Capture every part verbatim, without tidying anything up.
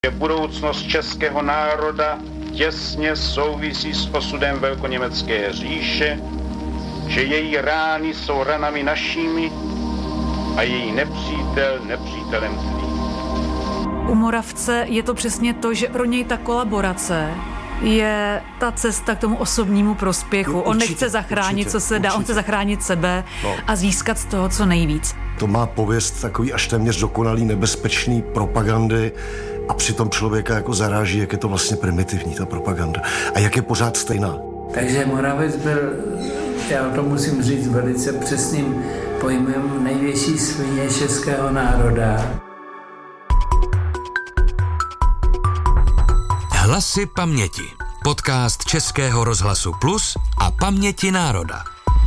Budoucnost českého národa těsně souvisí s osudem velkoněmecké říše, že její rány jsou ranami našimi a její nepřítel nepřítelem tvým. U Moravce je to přesně to, že pro něj ta kolaborace je ta cesta k tomu osobnímu prospěchu. No, určitě, on nechce zachránit, určitě, co se dá, určitě. On chce zachránit sebe no. a získat z toho co nejvíc. To má pověst takový až téměř dokonalý nebezpečný propagandy a přitom člověka jako zaráží, jak je to vlastně primitivní, ta propaganda. A jak je pořád stejná. Takže Moravec byl, já to musím říct velice přesným pojmem, největší svině českého národa. Hlasy paměti. Podcast Českého rozhlasu Plus a Paměti národa.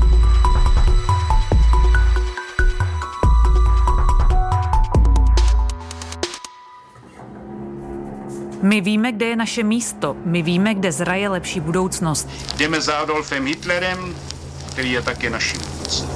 My víme, kde je naše místo. My víme, kde zraje lepší budoucnost. Jdeme za Adolfem Hitlerem, který je také naším vůdcem.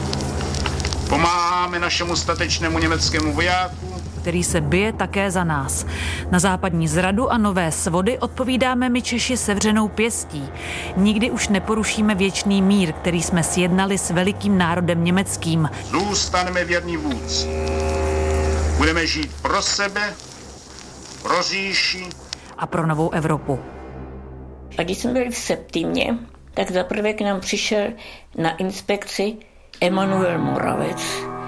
Pomáháme našemu statečnému německému vojáku, který se bije také za nás. Na západní zradu a nové svody odpovídáme my Češi sevřenou pěstí. Nikdy už neporušíme věčný mír, který jsme sjednali s velikým národem německým. Zůstaneme věrní vůdci. Budeme žít pro sebe, pro říši a pro novou Evropu. A když jsme byli v Septimě, tak zaprvé k nám přišel na inspekci Emanuel Moravec,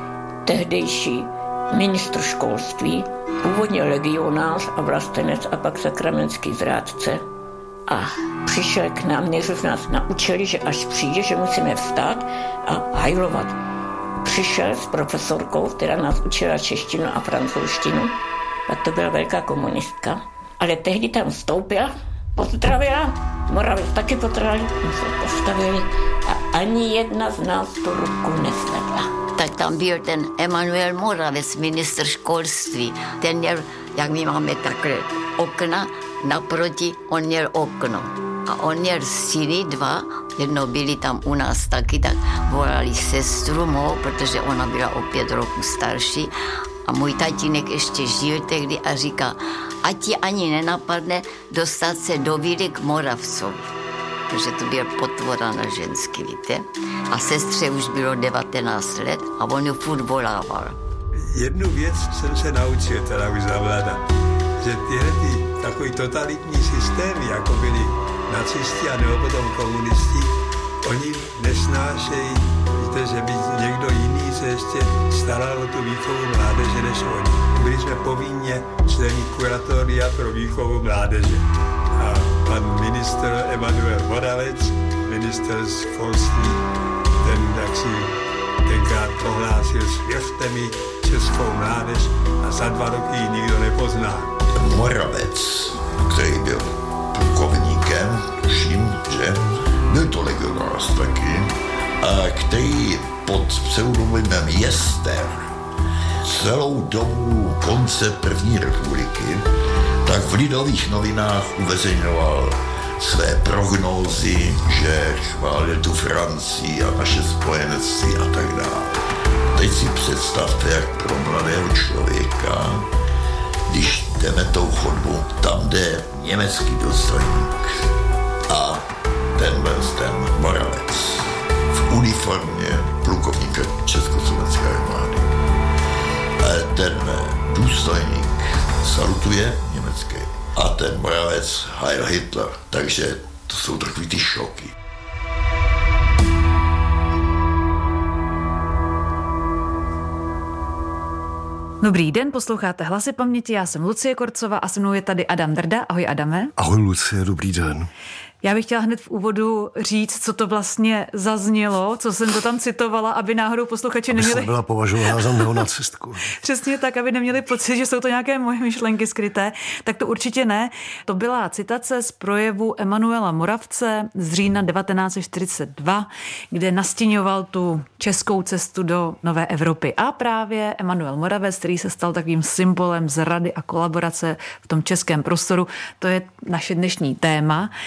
tehdejší ministr školství, původně legionář a vlastenec a pak sakramenský zrádce. A přišel k nám, než nás naučili, že až přijde, že musíme vstát a hajlovat. Přišel s profesorkou, která nás učila češtinu a francouzštinu. A to byla velká komunistka. Ale tehdy tam vstoupila, pozdravila, Moravec taky pozdravili, my se postavili a ani jedna z nás tu ruku nesvedla. Tak tam byl ten Emanuel Moravec, ministr školství. Ten měl, jak my máme takhle okna, naproti on měl okno. A on měl syny dva, jedno byli tam u nás taky, tak volali sestru mou, protože ona byla o pět roků starší. A můj tatínek ještě žil tehdy a říká, ať ti ani nenapadne dostat se do víry k Moravcovi. Protože to byl potvora na ženský, víte. A sestře už bylo devatenáct let a on ju furt volával. Jednu věc jsem se naučil teda už zavládat, že tyhle ty takový totalitní systémy, jako byli nacisti a nebo potom komunisti, oni nesnášejí, víte, že by někdo jiný se ještě staral o tu výchovu mládeže než oni. Byli jsme povinně členy kuratoria pro výchovu mládeže. A pan ministr Emanuel Moravec, ministr školství, ten tak si tenkrát prohlásil, svěřte mi českou mládež a za dva roky ji nikdo nepozná. Moravec, který byl plukovníkem, tuším, že byl to legionář taky, a který pod pseudonymem Jester celou dobu konce první republiky tak v Lidových novinách uveřejňoval své prognózy, že chválil tu Francii a naše spojenectví a tak dále. Teď si představte, jak pro mladého člověka, když jdeme tou chodbou, tam jde německý důstojník a ten byl ten Moravec v uniformě plukovníka Československé armády. A ten důstojník salutuje německý a ten Moravec Heil Hitler. Takže to jsou takový ty šoky. Dobrý den, posloucháte Hlasy paměti, já jsem Lucie Korcová a se mnou je tady Adam Drda. Ahoj Adame. Ahoj Lucie, dobrý den. Já bych chtěla hned v úvodu říct, co to vlastně zaznělo, co jsem to tam citovala, aby náhodou posluchači neměli... Aby byla považována za neonacistku. Přesně tak, aby neměli pocit, že jsou to nějaké moje myšlenky skryté, tak to určitě ne. To byla citace z projevu Emanuela Moravce z října devatenáct set čtyřicet dva, kde nastěňoval tu českou cestu do nové Evropy. A právě Emanuel Moravec, který se stal takovým symbolem zrady a kolaborace v tom českém prostoru, to je naše dnešní téma.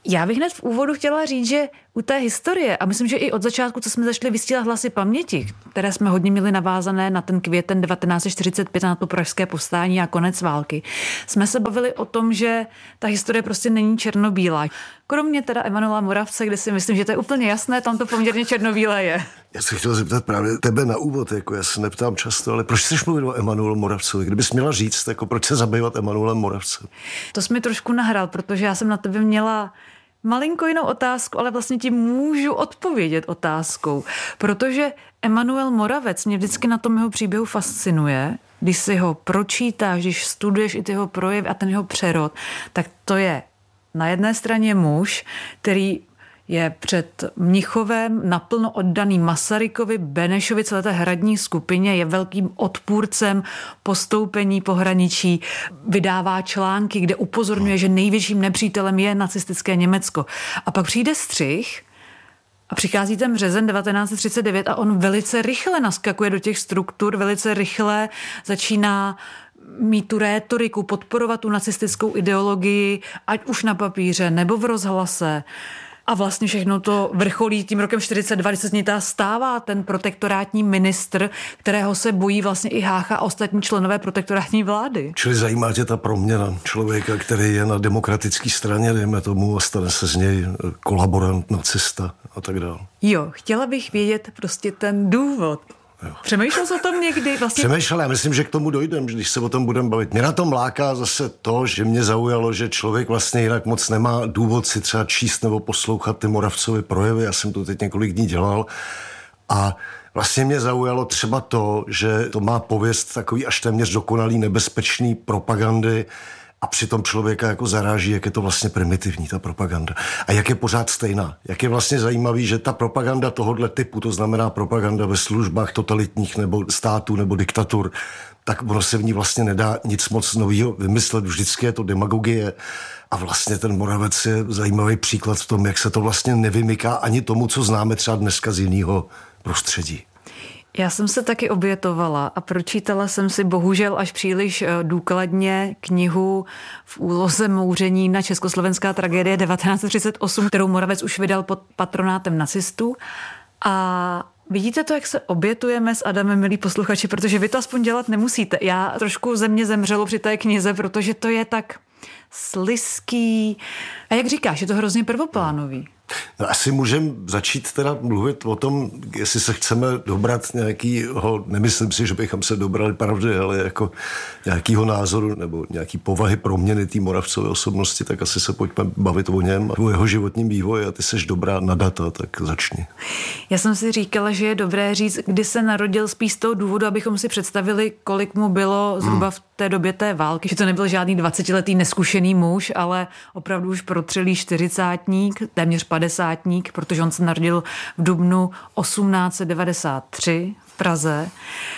Já bych hned v úvodu chtěla říct, že u té historie, a myslím, že i od začátku, co jsme začali vysílat Hlasy paměti, které jsme hodně měli navázané na ten květen devatenáct set čtyřicet pět, na to pražské povstání a konec války, jsme se bavili o tom, že ta historie prostě není černobílá. Kromě teda Emanuela Moravce, kde si myslím, že to je úplně jasné, tam to poměrně černobílé je. Já se chtěl zeptat právě tebe na úvod, jako já se neptám často, ale proč chceš mluvit o Emanuelu Moravcovi? Kdybys měla říct, jako proč se zabývat Emanuelem Moravcem? To jsi mi trošku nahrál, protože já jsem na tebe měla malinko jinou otázku, ale vlastně ti můžu odpovědět otázkou, protože Emanuel Moravec mě vždycky na tom jeho příběhu fascinuje. Když si ho pročítáš, když studuješ i ty jeho projevy a ten jeho přerod, tak to je na jedné straně muž, který je před Mnichovem naplno oddaný Masarykovi, Benešovi, celé té hradní skupině, je velkým odpůrcem postoupení pohraničí, vydává články, kde upozorňuje, že největším nepřítelem je nacistické Německo. A pak přijde střih a přichází ten březen devatenáct set třicet devět a on velice rychle naskakuje do těch struktur, velice rychle začíná mít tu rétoriku, podporovat tu nacistickou ideologii, ať už na papíře nebo v rozhlase. A vlastně všechno to vrcholí tím rokem čtyřicet dva, kdy se z něj stává ten protektorátní ministr, kterého se bojí vlastně i Hácha a ostatní členové protektorátní vlády. Čili zajímá tě ta proměna člověka, který je na demokratické straně, dejme tomu, a stane se z něj kolaborant, nacista a tak dále. Jo, chtěla bych vědět prostě ten důvod. Jo. Přemýšlel jsi o tom někdy? Vlastně... Přemýšlel, já myslím, že k tomu dojdem, když se o tom budeme bavit. Mě na tom láká zase to, že mě zaujalo, že člověk vlastně jinak moc nemá důvod si třeba číst nebo poslouchat ty Moravcovy projevy. Já jsem to teď několik dní dělal a vlastně mě zaujalo třeba to, že to má pověst takový až téměř dokonalý nebezpečný propagandy, a přitom člověka jako zaráží, jak je to vlastně primitivní, ta propaganda. A jak je pořád stejná. Jak je vlastně zajímavý, že ta propaganda tohohle typu, to znamená propaganda ve službách totalitních nebo států nebo diktatur, tak ono se v ní vlastně nedá nic moc nového vymyslet. Vždycky je to demagogie. A vlastně ten Moravec je zajímavý příklad v tom, jak se to vlastně nevymyká ani tomu, co známe třeba dneska z jiného prostředí. Já jsem se taky obětovala a pročítala jsem si bohužel až příliš důkladně knihu v úloze Mouření na československá tragédie devatenáct set třicet osm, kterou Moravec už vydal pod patronátem nacistů. A vidíte to, jak se obětujeme s Adamem, milí posluchači, protože vy to aspoň dělat nemusíte. Já trošku ze mě zemřelo při té knize, protože to je tak slizký. A jak říkáš, je to hrozně prvoplánový. No asi můžeme začít teda mluvit o tom, jestli se chceme dobrat nějakýho, nemyslím si, že bychom se dobrali pravdy, ale jako nějakýho názoru nebo nějaký povahy proměny té Moravcové osobnosti, tak asi se pojďme bavit o něm a o jeho životním vývoji a ty seš dobrá na data, tak začni. Já jsem si říkala, že je dobré říct, kdy se narodil spíš z toho důvodu, abychom si představili, kolik mu bylo zhruba v té době té války, že to nebyl žádný dvacetiletý neskušený muž, ale opravdu už protřelý čtyřicátník, téměř padesátník, protože on se narodil v dubnu osmnáct set devadesát tři v Praze.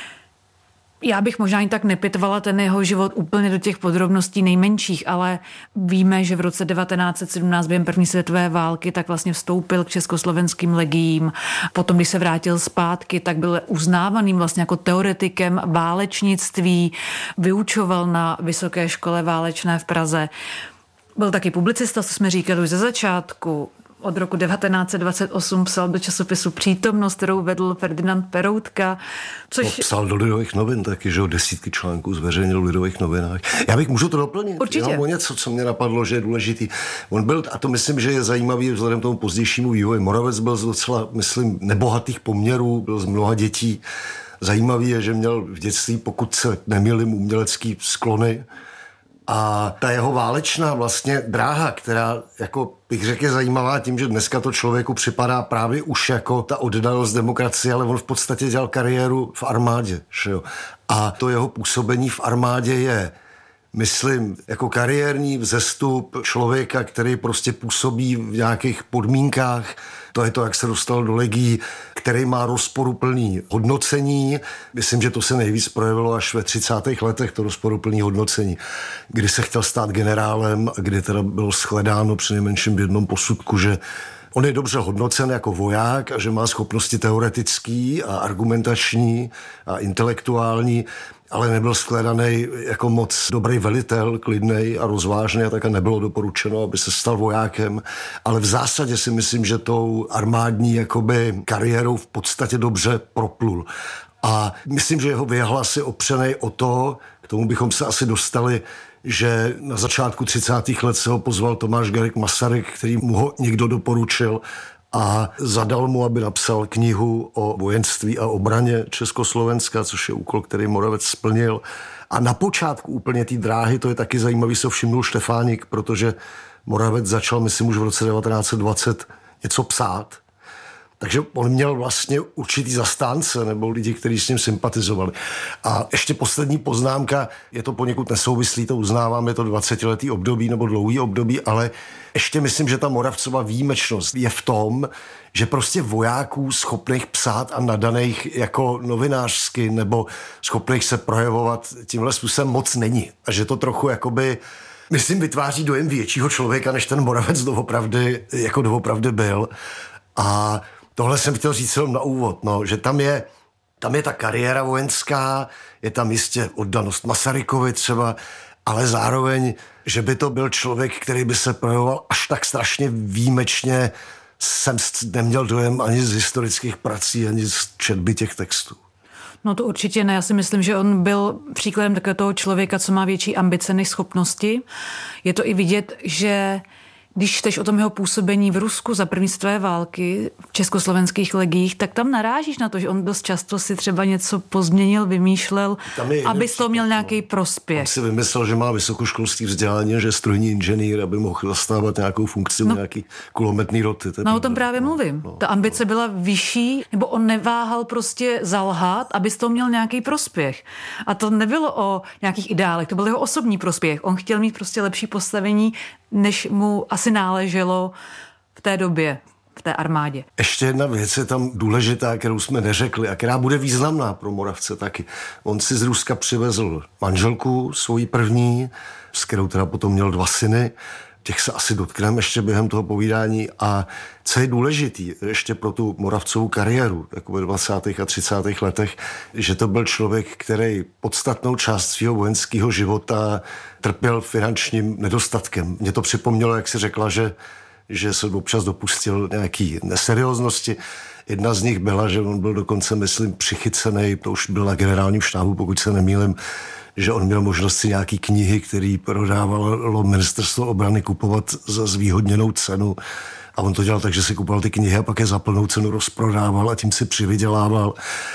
Já bych možná i tak nepitvala ten jeho život úplně do těch podrobností nejmenších, ale víme, že v roce devatenáct set sedmnáct během první světové války tak vlastně vstoupil k československým legiím. Potom, když se vrátil zpátky, tak byl uznávaným vlastně jako teoretikem válečnictví, vyučoval na Vysoké škole válečné v Praze. Byl taky publicista, co jsme říkali už ze začátku. Od roku devatenáct set dvacet osm psal do časopisu Přítomnost, kterou vedl Ferdinand Peroutka. Což... No, psal do Lidových novin taky, že o desítky článků zveřejnil v Lidových novinách. Já bych můžu to doplnit. Určitě. Jenom o něco, co mě napadlo, že je důležitý. On byl, a to myslím, že je zajímavý vzhledem k tomu pozdějšímu vývoji. Moravec byl z docela, myslím, nebohatých poměrů, byl z mnoha dětí. Zajímavý je, že měl v dětství, pokud se nemýlím, umělecký sklony. A ta jeho válečná vlastně dráha, která, jako bych řekl, je zajímavá tím, že dneska to člověku připadá právě už jako ta oddalost demokracie, ale on v podstatě dělal kariéru v armádě. Že jo? A to jeho působení v armádě je, myslím, jako kariérní vzestup člověka, který prostě působí v nějakých podmínkách. To je to, jak se dostal do legií, který má rozporuplný hodnocení. Myslím, že to se nejvíc projevilo až ve třicátých letech, to rozporuplný hodnocení, kdy se chtěl stát generálem a kdy teda bylo shledáno přinejmenším v jednom posudku, že on je dobře hodnocen jako voják a že má schopnosti teoretický a argumentační a intelektuální, ale nebyl shledaný jako moc dobrý velitel, klidnej a rozvážný, a také nebylo doporučeno, aby se stal vojákem, ale v zásadě si myslím, že tou armádní jakoby kariérou v podstatě dobře proplul. A myslím, že jeho věhlas je opřenej o to, k tomu bychom se asi dostali, že na začátku třicátých let se ho pozval Tomáš Garrigue Masaryk, který mu ho někdo doporučil a zadal mu, aby napsal knihu o vojenství a obraně Československa, což je úkol, který Moravec splnil. A na počátku úplně té dráhy, to je taky zajímavý, se všimnul Štefánik, protože Moravec začal, myslím, už v roce devatenáct set dvacet něco psát. Takže on měl vlastně určitý zastánce nebo lidi, kteří s ním sympatizovali. A ještě poslední poznámka, je to poněkud nesouvislý, to uznávám, je to dvacetiletý období nebo dlouhý období, ale ještě myslím, že ta Moravcova výjimečnost je v tom, že prostě vojáků schopných psát a nadaných jako novinářsky nebo schopných se projevovat tímhle způsobem moc není. A že to trochu jakoby, myslím, vytváří dojem většího člověka, než ten Moravec doopravdy, jako doopravdy byl. A tohle jsem chtěl říct jenom na úvod, no, že tam je, tam je ta kariéra vojenská, je tam jistě oddanost Masarykovi třeba, ale zároveň, že by to byl člověk, který by se projevoval až tak strašně výjimečně, jsem neměl dojem ani z historických prací, ani z četby těch textů. No to určitě ne. Já si myslím, že on byl příkladem takového toho člověka, co má větší ambice než schopnosti. Je to i vidět, že když čteš o tom jeho působení v Rusku za první světové války v československých legiích, tak tam narážíš na to, že on dost často si třeba něco pozměnil, vymýšlel, aby z toho měl nějaký prospěch. On si vymyslel, že má vysokoškolský vzdělání, že je strojní inženýr, aby mohl zastávat nějakou funkci no, u nějaký kulometný roty. No o tom právě mluvím. No, Ta ambice byla vyšší, nebo on neváhal prostě zalhat, aby z toho měl nějaký prospěch. A to nebylo o nějakých ideálech, to byl jeho osobní prospěch. On chtěl mít prostě lepší postavení, než mu asi náleželo v té době, v té armádě. Ještě jedna věc je tam důležitá, kterou jsme neřekli a která bude významná pro Moravce taky. On si z Ruska přivezl manželku, svoji první, s kterou teda potom měl dva syny. Těch se asi dotkneme ještě během toho povídání. A co je důležitý ještě pro tu Moravcovou kariéru, jako ve dvacátých a třicátých letech, že to byl člověk, který podstatnou část svého vojenského života trpěl finančním nedostatkem. Mně to připomnělo, jak si řekla, že, že se občas dopustil nějaký neserióznosti. Jedna z nich byla, že on byl dokonce, myslím, přichycený, to už byl na generálním štábu, pokud se nemýlím, že on měl možnost si nějaký knihy, který prodávalo ministerstvo obrany, kupovat za zvýhodněnou cenu. A on to dělal tak, že si kupoval ty knihy a pak je za plnou cenu rozprodával a tím si přivydělával.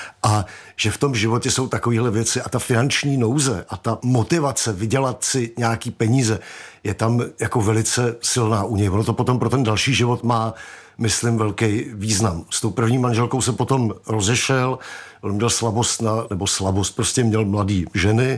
A že v tom životě jsou takovéhle věci a ta finanční nouze a ta motivace vydělat si nějaký peníze je tam jako velice silná u něj. Ono to potom pro ten další život má, myslím, velký význam. S tou první manželkou se potom rozešel, on měl slabost na, nebo slabost, prostě měl mladý ženy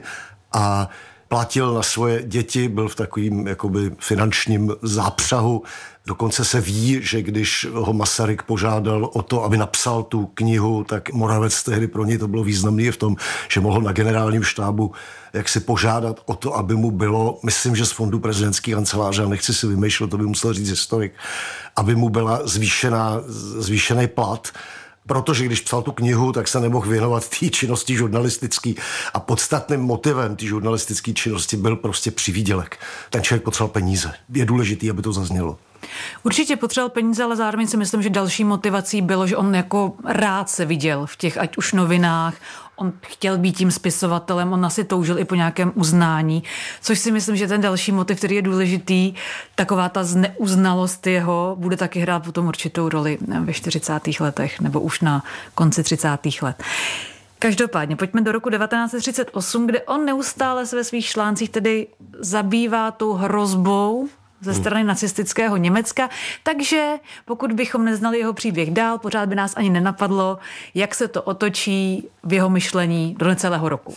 a platil na svoje děti, byl v takovým jakoby finančním zápřahu. Dokonce se ví, že když ho Masaryk požádal o to, aby napsal tu knihu, tak Moravec tehdy pro něj to bylo významné v tom, že mohl na generálním štábu jak si požádat o to, aby mu bylo, myslím, že z fondu prezidentské kanceláře, a nechci si vymýšlet, to by musel říct historik, aby mu byla zvýšená, zvýšený plat, protože když psal tu knihu, tak se nemohl věnovat té činnosti žurnalistické a podstatným motivem té žurnalistické činnosti byl prostě přivýdělek. Ten člověk potřeboval peníze. Je důležitý, aby to zaznělo. Určitě potřeboval peníze, ale zároveň si myslím, že další motivací bylo, že on jako rád se viděl v těch ať už novinách, on chtěl být tím spisovatelem, on asi toužil i po nějakém uznání, což si myslím, že ten další motiv, který je důležitý, taková ta zneuznalost jeho, bude taky hrát potom určitou roli ve čtyřicátých letech nebo už na konci třicátých let. Každopádně, pojďme do roku devatenáct set třicet osm, kde on neustále se ve svých článcích tedy zabývá tou hrozbou ze strany nacistického Německa, takže pokud bychom neznali jeho příběh dál, pořád by nás ani nenapadlo, jak se to otočí v jeho myšlení do necelého roku.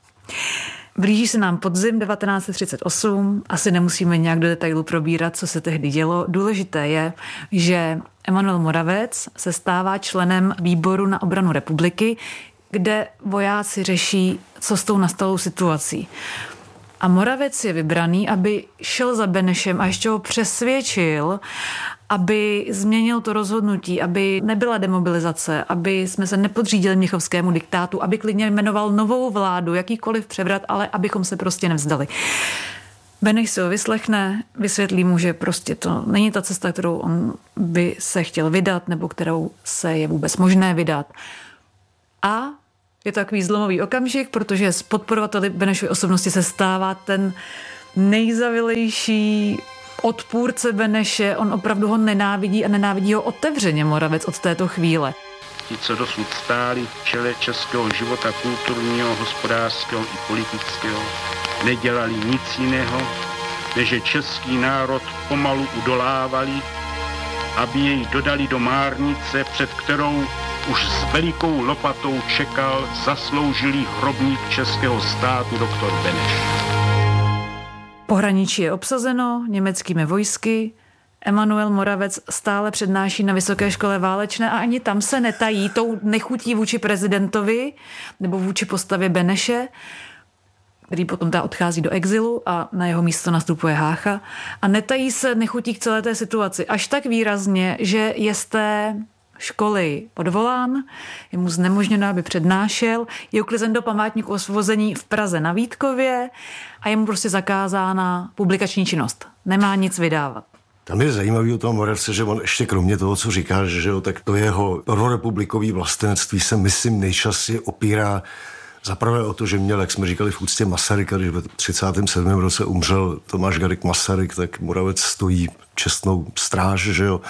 Blíží se nám podzim devatenáct set třicet osm, asi nemusíme nějak do detailu probírat, co se tehdy dělo. Důležité je, že Emanuel Moravec se stává členem výboru na obranu republiky, kde vojáci řeší, co s tou nastalou situací. A Moravec je vybraný, aby šel za Benešem a ještě ho přesvědčil, aby změnil to rozhodnutí, aby nebyla demobilizace, aby jsme se nepodřídili mnichovskému diktátu, aby klidně jmenoval novou vládu, jakýkoliv převrat, ale abychom se prostě nevzdali. Beneš si ho vyslechne, vysvětlí mu, že prostě to není ta cesta, kterou on by se chtěl vydat, nebo kterou se je vůbec možné vydat. A je to takový zlomový okamžik, protože z podporovateli Benešovy osobnosti se stává ten nejzavilejší odpůrce Beneše. On opravdu ho nenávidí a nenávidí ho otevřeně Moravec od této chvíle. Ti, co dosud stáli v čele českého života kulturního, hospodářského i politického, nedělali nic jiného, než že český národ pomalu udolávali, aby jej dodali do márnice, před kterou už s velikou lopatou čekal zasloužilý hrobník českého státu doktor Beneš. Pohraničí je obsazeno německými vojsky. Emanuel Moravec stále přednáší na Vysoké škole válečné a ani tam se netají tou nechutí vůči prezidentovi nebo vůči postavě Beneše, který potom ta odchází do exilu a na jeho místo nastupuje Hácha. A netají se nechutí k celé té situaci až tak výrazně, že je z té školy odvolán, je mu znemožněno, aby přednášel, je uklizen do památníku osvobození v Praze na Vítkově a je mu prostě zakázána publikační činnost. Nemá nic vydávat. Tam je zajímavý o tom Moravce, že on ještě kromě toho, co říká, že jo, tak to jeho prvorepublikový vlastenectví se, myslím, nejčastěji opírá zaprvé o to, že měl, jak jsme říkali v úctě Masaryka, když v třicátém sedmém roce umřel Tomáš Garrigue Masaryk, tak Moravec stojí čestnou stráž, že jo.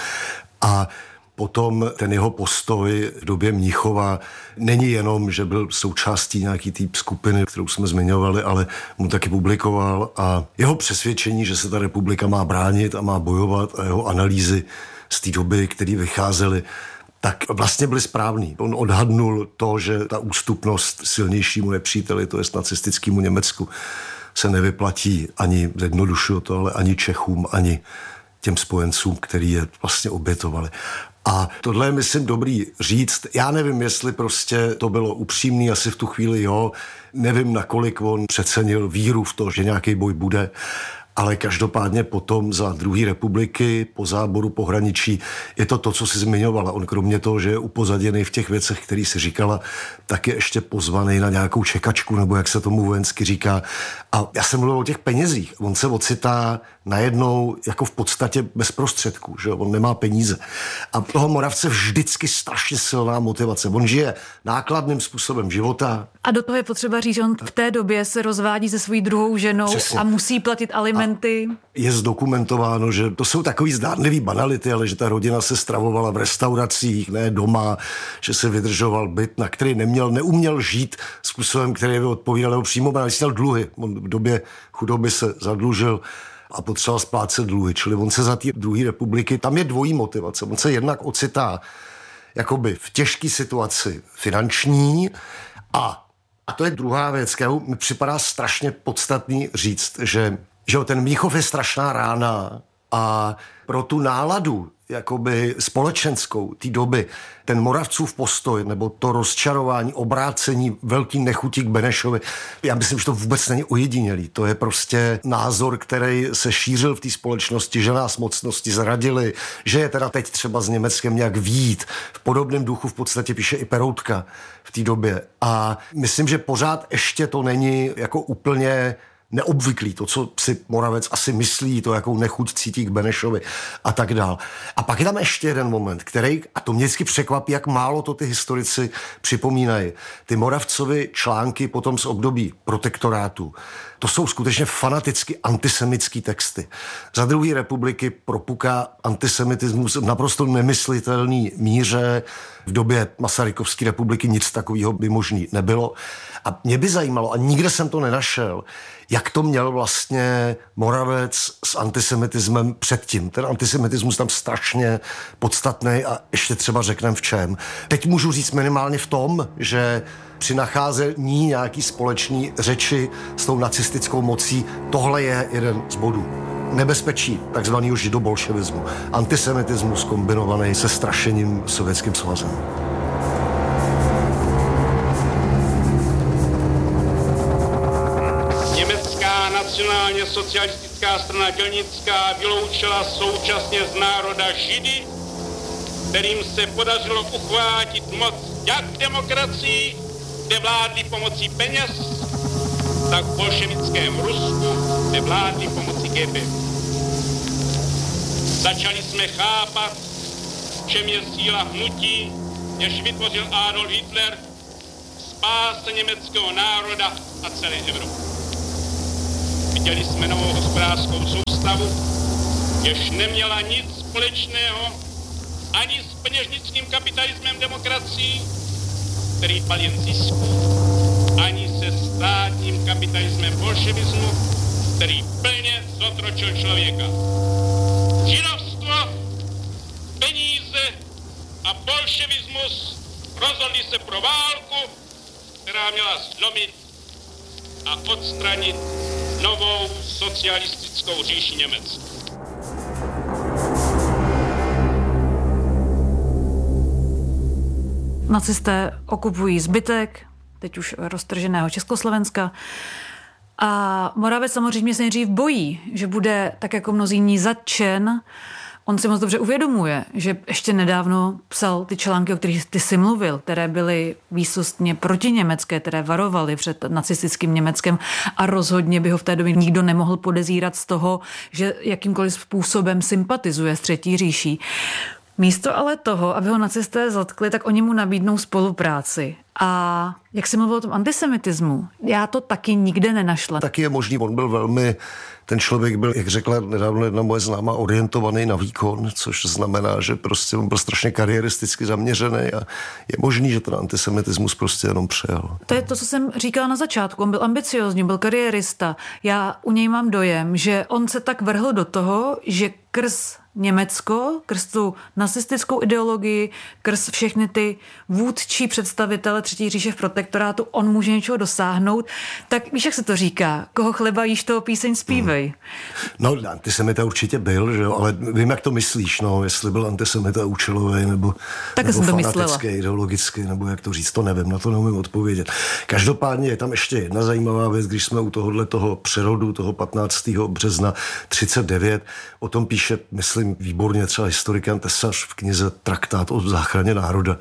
A potom ten jeho postoj v době Mnichova není jenom, že byl součástí nějaký té skupiny, kterou jsme zmiňovali, ale mu taky publikoval a jeho přesvědčení, že se ta republika má bránit a má bojovat a jeho analýzy z té doby, které vycházely, tak vlastně byly správný. On odhadnul to, že ta ústupnost silnějšímu nepříteli, to je nacistickému Německu, se nevyplatí ani, zjednodušuju to, ale ani Čechům, ani těm spojencům, který je vlastně obětovali. A tohle je, myslím, dobrý říct. Já nevím, jestli prostě to bylo upřímný, asi v tu chvíli jo. Nevím, nakolik on přecenil víru v to, že nějaký boj bude. Ale každopádně potom za druhé republiky, po záboru pohraničí, je to to, co si zmiňovala. On kromě toho, že je upozaděný v těch věcech, který si říkala, tak je ještě pozvaný na nějakou čekačku, nebo jak se tomu vojensky říká. A já jsem mluvil o těch penězích. On se ocitá najednou jako v podstatě bez prostředků, že on nemá peníze. A toho Moravce vždycky strašně silná motivace. On žije nákladným způsobem života. A do toho je potřeba říct, že on v té době se rozvádí se svojí druhou ženou. Přesně. A musí platit alimenty. A je zdokumentováno, že to jsou takový zdánlivý banality, ale že ta rodina se stravovala v restauracích, ne doma, že se vydržoval byt, na který neměl, neuměl žít způsobem, který by odpovídal jeho příjmu, ale měl dluhy. On v době chudoby se zadlužil a potřeboval splácet dluhy. Čili on se za té druhé republiky, tam je dvojí motivace. On se jednak ocitá jakoby v těžké situaci finanční a, a to je druhá věc, kterou mi připadá strašně podstatný říct, že, že ten Mnichov je strašná rána a pro tu náladu jakoby společenskou té doby, ten Moravcův postoj nebo to rozčarování, obrácení, velký nechutí k Benešovi, já myslím, že to vůbec není ojedinělý. To je prostě názor, který se šířil v té společnosti, že nás mocnosti zradili, že je teda teď třeba s Německem nějak vyjít. V podobném duchu v podstatě píše i Peroutka v té době. A myslím, že pořád ještě to není jako úplně neobvyklý, to, co si Moravec asi myslí, to, jakou nechuť cítí k Benešovi a tak dál. A pak je tam ještě jeden moment, který, a to mě vždycky překvapí, jak málo to ty historici připomínají. Ty Moravcovy články potom z období protektorátu, to jsou skutečně fanaticky antisemický texty. Za druhé republiky propuká antisemitismus v naprosto nemyslitelný míře. V době Masarykovské republiky nic takového by možný nebylo. A mě by zajímalo, a nikde jsem to nenašel, jak to měl vlastně Moravec s antisemitismem předtím. Ten antisemitismus tam strašně podstatný a ještě třeba řekneme v čem. Teď můžu říct minimálně v tom, že při nacházení nějaký společný řeči s tou nacistickou mocí, tohle je jeden z bodů. Nebezpečí takzvaného židobolševismu. Antisemitismus kombinovaný se strašením Sovětským svazem. Německá nacionálně socialistická komunistická strana dělnická vyloučila současně z národa Židy, kterým se podařilo uchvátit moc jak v demokracii, kde vládli pomocí peněz, tak v bolševickém Rusku, kde vládli pomocí G B. Začali jsme chápat, v čem je síla hnutí, jež vytvořil Adolf Hitler, spáse německého národa a celé Evropy. Viděli jsme novou hospodářskou soustavu, jež neměla nic společného ani s peněžnickým kapitalismem demokracií, který pal jen zisku, ani se státním kapitalismem bolševismu, který plně zotročil člověka. Židovstvo, peníze a bolševismus rozhodli se pro válku, která měla zlomit a odstranit novou socialistickou říši Německa. Nacisté okupují zbytek, teď už roztrženého Československa. A Moravec samozřejmě se nejdřív bojí, že bude tak jako mnozí jiní zatčen. On si moc dobře uvědomuje, že ještě nedávno psal ty články, o kterých ty jsi mluvil, které byly výsostně protiněmecké, které varovaly před nacistickým Německem a rozhodně by ho v té době nikdo nemohl podezírat z toho, že jakýmkoliv způsobem sympatizuje s Třetí říší. Místo ale toho, aby ho nacisté zatkli, tak oni mu nabídnou spolupráci. A jak jsi mluvil o tom antisemitismu, já to taky nikde nenašla. Taky je možný, on byl velmi, ten člověk byl, jak řekla nedávno jedna moje známá, orientovaný na výkon, což znamená, že prostě on byl strašně kariéristicky zaměřený a je možný, že ten antisemitismus prostě jenom přejel. To je to, co jsem říkala na začátku. On byl ambiciózní, byl kariérista. Já u něj mám dojem, že on se tak vrhl do toho, že krz Německo, krz tu nacistickou ideologii, krz všechny ty vůdčí představitele Třetí říše v protektorátu, on může něčeho dosáhnout. Tak víš, jak se to říká? Koho chleba jíš, toho píseň zpívej. Hmm. No, antisemita určitě byl, že jo, ale vím, jak to myslíš, no, jestli byl antisemita účelový nebo, nebo fanatický, ideologický, nebo jak to říct, to nevím, na to neumím odpovědět. Každopádně je tam ještě jedna zajímavá věc, když jsme u tohohle toho přerodu, toho patnáctého března třicet devět, o tom píše, myslím, výborně třeba historikán Tesař v knize Traktát o záchraně národa.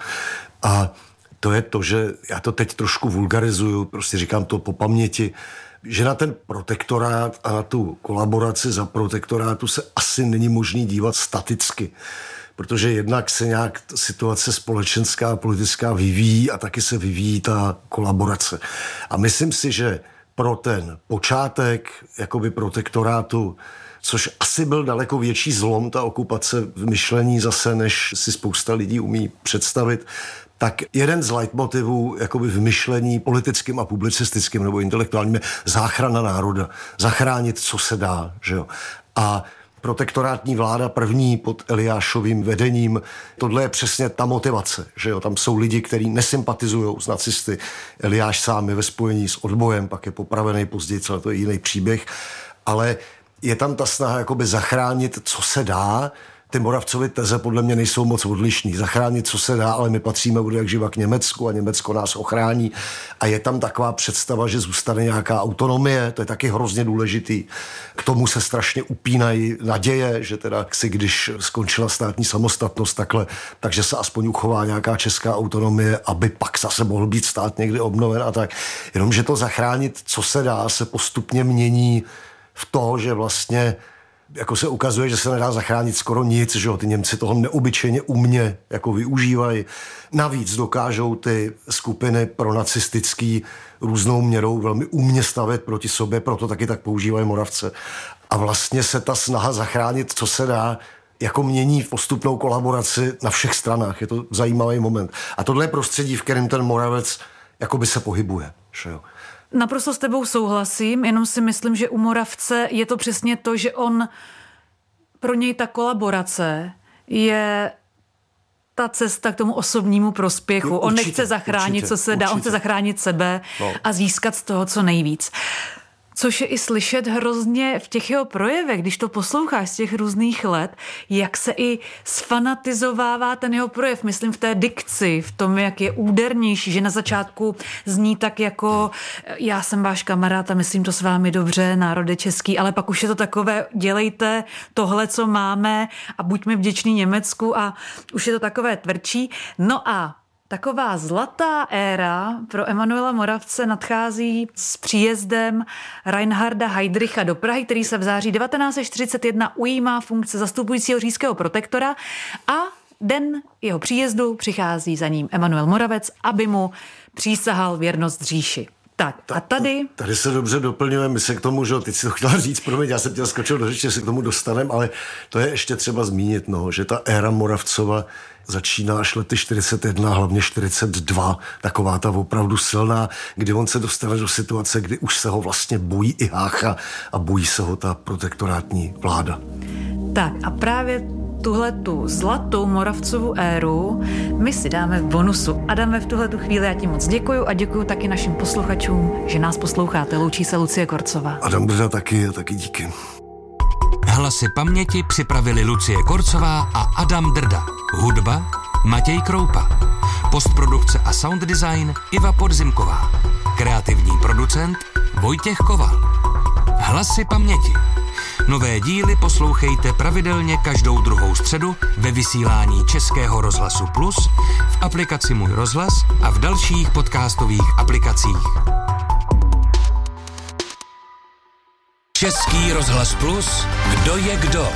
A to je to, že já to teď trošku vulgarizuju, prostě říkám to po paměti, že na ten protektorát a na tu kolaboraci za protektorátu se asi není možný dívat staticky. Protože jednak se nějak situace společenská a politická vyvíjí a taky se vyvíjí ta kolaborace. A myslím si, že pro ten počátek jakoby protektorátu, což asi byl daleko větší zlom, ta okupace v myšlení zase, než si spousta lidí umí představit, tak jeden z leitmotivů jakoby v myšlení politickým a publicistickým nebo intelektuálním je záchrana národa. Zachránit, co se dá. Že jo? A protektorátní vláda první pod Eliášovým vedením, tohle je přesně ta motivace. Že jo? Tam jsou lidi, kteří nesympatizují s nacisty. Eliáš sám je ve spojení s odbojem, pak je popravený později, celé to je jiný příběh. Ale je tam ta snaha jakoby zachránit, co se dá. Ty Moravcovy teze podle mě nejsou moc odlišný. Zachránit, co se dá, ale my patříme bude jak živa k Německu a Německo nás ochrání. A je tam taková představa, že zůstane nějaká autonomie, to je taky hrozně důležitý. K tomu se strašně upínají naděje, že teda si, když skončila státní samostatnost takhle, takže se aspoň uchová nějaká česká autonomie, aby pak zase mohl být stát někdy obnoven a tak. Jenomže to zachránit, co se dá, se postupně mění v to, že vlastně jako se ukazuje, že se nedá zachránit skoro nic, že jo, ty Němci toho neobyčejně umně jako využívají. Navíc dokážou ty skupiny pronacistický různou měrou velmi umně stavět proti sobě, proto taky tak používají Moravce. A vlastně se ta snaha zachránit, co se dá, jako mění v postupnou kolaboraci na všech stranách. Je to zajímavý moment. A tohle je prostředí, v kterém ten Moravec jakoby se pohybuje, že jo. Naprosto s tebou souhlasím, jenom si myslím, že u Moravce je to přesně to, že on, pro něj ta kolaborace je ta cesta k tomu osobnímu prospěchu. No, určitě, on nechce zachránit, určitě, co se dá, určitě. On chce zachránit sebe no. a získat z toho co nejvíc. Což je i slyšet hrozně v těch jeho projevech, když to posloucháš z těch různých let, jak se i sfanatizovává ten jeho projev, myslím v té dikci, v tom, jak je údernější, že na začátku zní tak jako já jsem váš kamarád a myslím to s vámi dobře, národe český, ale pak už je to takové, dělejte tohle, co máme a buďme vděční Německu a už je to takové tvrdší. No a taková zlatá éra pro Emanuela Moravce nadchází s příjezdem Reinharda Heydricha do Prahy, který se v září devatenáct set čtyřicet jedna ujímá funkce zastupujícího říšského protektora a den jeho příjezdu přichází za ním Emanuel Moravec, aby mu přísahal věrnost říši. Tak a tady... Tady se dobře doplňujeme, my se k tomu, že teď si to chtěla říct, promiň, já jsem tě skočil do řeči, se k tomu dostaneme, ale to je ještě třeba zmínit, no, že ta éra Moravcova začíná až lety čtyřicet jedna, hlavně čtyřicet dva, taková ta opravdu silná, kdy on se dostane do situace, kdy už se ho vlastně bojí i Hácha a bojí se ho ta protektorátní vláda. Tak a právě tuhle tu zlatou Moravcovu éru my si dáme v bonusu. Adame, v tuhle tu chvíli já ti moc děkuju a děkuju taky našim posluchačům, že nás posloucháte. Loučí se Lucie Korcová. Adam Drda taky, taky díky. Hlasy paměti připravili Lucie Korcová a Adam Drda. Hudba Matěj Kroupa. Postprodukce a sound design Iva Podzimková. Kreativní producent Vojtěch Koval. Hlasy paměti. Nové díly poslouchejte pravidelně každou druhou středu ve vysílání Českého rozhlasu Plus, v aplikaci Můj rozhlas a v dalších podcastových aplikacích. Český rozhlas Plus, kdo je kdo?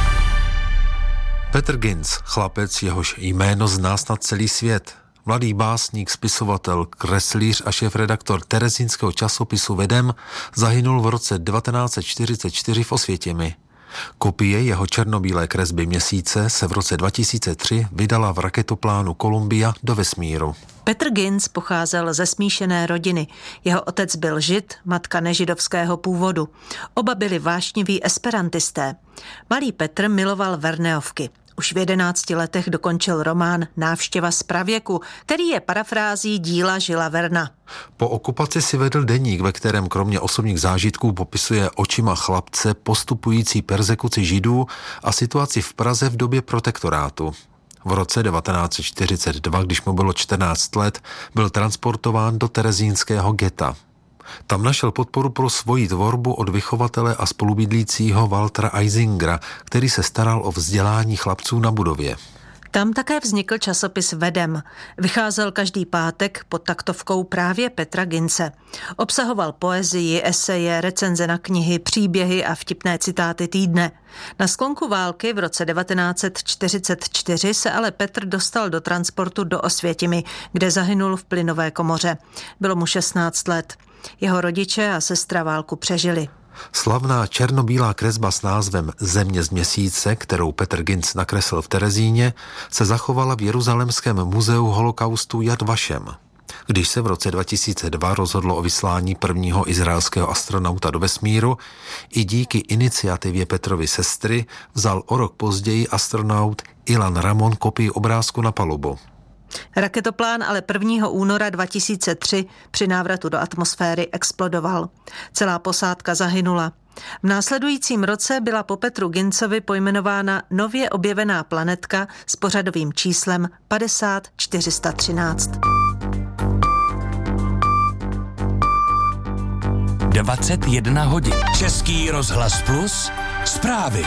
Petr Ginz, chlapec, jehož jméno zná snad celý svět. Mladý básník, spisovatel, kreslíř a šéfredaktor terezínského časopisu Vedem zahynul v roce devatenáct set čtyřicet čtyři v Osvětimi. Kopie jeho černobílé kresby Měsíce se v roce dva tisíce tři vydala v raketoplánu Columbia do vesmíru. Petr Ginz pocházel ze smíšené rodiny. Jeho otec byl žid, matka nežidovského původu. Oba byli vášniví esperantisté. Malý Petr miloval Verneovky. Už v jedenácti letech dokončil román Návštěva z pravěku, který je parafrází díla Žila Verna. Po okupaci si vedl deník, ve kterém kromě osobních zážitků popisuje očima chlapce postupující perzekuci židů a situaci v Praze v době protektorátu. V roce devatenáct set čtyřicet dva, když mu bylo čtrnáct let, byl transportován do terezínského geta. Tam našel podporu pro svoji tvorbu od vychovatele a spolubydlícího Waltera Eisingera, který se staral o vzdělání chlapců na budově. Tam také vznikl časopis Vedem. Vycházel každý pátek pod taktovkou právě Petra Ginze. Obsahoval poezii, eseje, recenze na knihy, příběhy a vtipné citáty týdne. Na sklonku války v roce devatenáct set čtyřicet čtyři se ale Petr dostal do transportu do Osvětimi, kde zahynul v plynové komoře. Bylo mu šestnáct let. Jeho rodiče a sestra válku přežili. Slavná černobílá kresba s názvem Země z Měsíce, kterou Petr Ginz nakreslil v Terezíně, se zachovala v Jeruzalémském muzeu holokaustu Yad Vashem. Když se v roce dva tisíce dva rozhodlo o vyslání prvního izraelského astronauta do vesmíru, i díky iniciativě Petrovy sestry vzal o rok později astronaut Ilan Ramon kopii obrázku na palubu. Raketoplán ale prvního února dva tisíce tři při návratu do atmosféry explodoval. Celá posádka zahynula. V následujícím roce byla po Petru Ginzovi pojmenována nově objevená planetka s pořadovým číslem padesát čtyři sta třináct. dvacet jedna hodin. Český rozhlas Plus. Zprávy.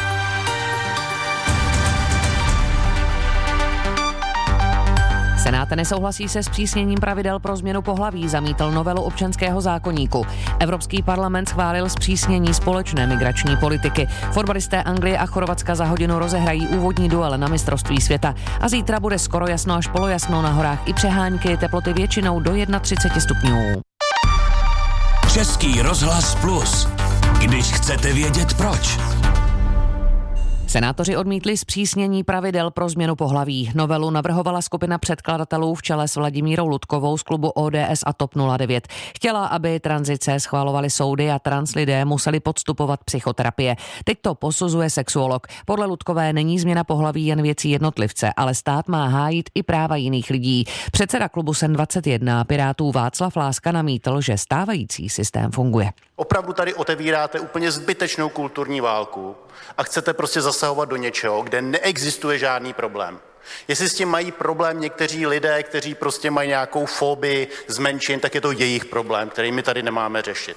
Senát nesouhlasí se zpřísněním pravidel pro změnu pohlaví, zamítl novelu občanského zákoníku. Evropský parlament schválil zpřísnění společné migrační politiky. Fotbalisté Anglie a Chorvatska za hodinu rozehrají úvodní duel na mistrovství světa. A zítra bude skoro jasno až polojasno, na horách i přehánky, teploty většinou do třicet jedna stupňů. Český rozhlas Plus. Když chcete vědět proč. Senátoři odmítli zpřísnění pravidel pro změnu pohlaví. Novelu navrhovala skupina předkladatelů v čele s Vladimírou Ludkovou z klubu O D S a TOP nula devět. Chtěla, aby tranzice schvalovaly soudy a trans lidé museli podstupovat psychoterapie. Teď to posuzuje sexuolog. Podle Ludkové není změna pohlaví jen věcí jednotlivce, ale stát má hájit i práva jiných lidí. Předseda klubu SEN dvacet jedna Pirátů Václav Láska namítl, že stávající systém funguje. Opravdu tady otevíráte úplně zbytečnou kulturní válku a chcete prostě zasahovat do něčeho, kde neexistuje žádný problém. Jestli s tím mají problém někteří lidé, kteří prostě mají nějakou fobii z menšin, tak je to jejich problém, který my tady nemáme řešit.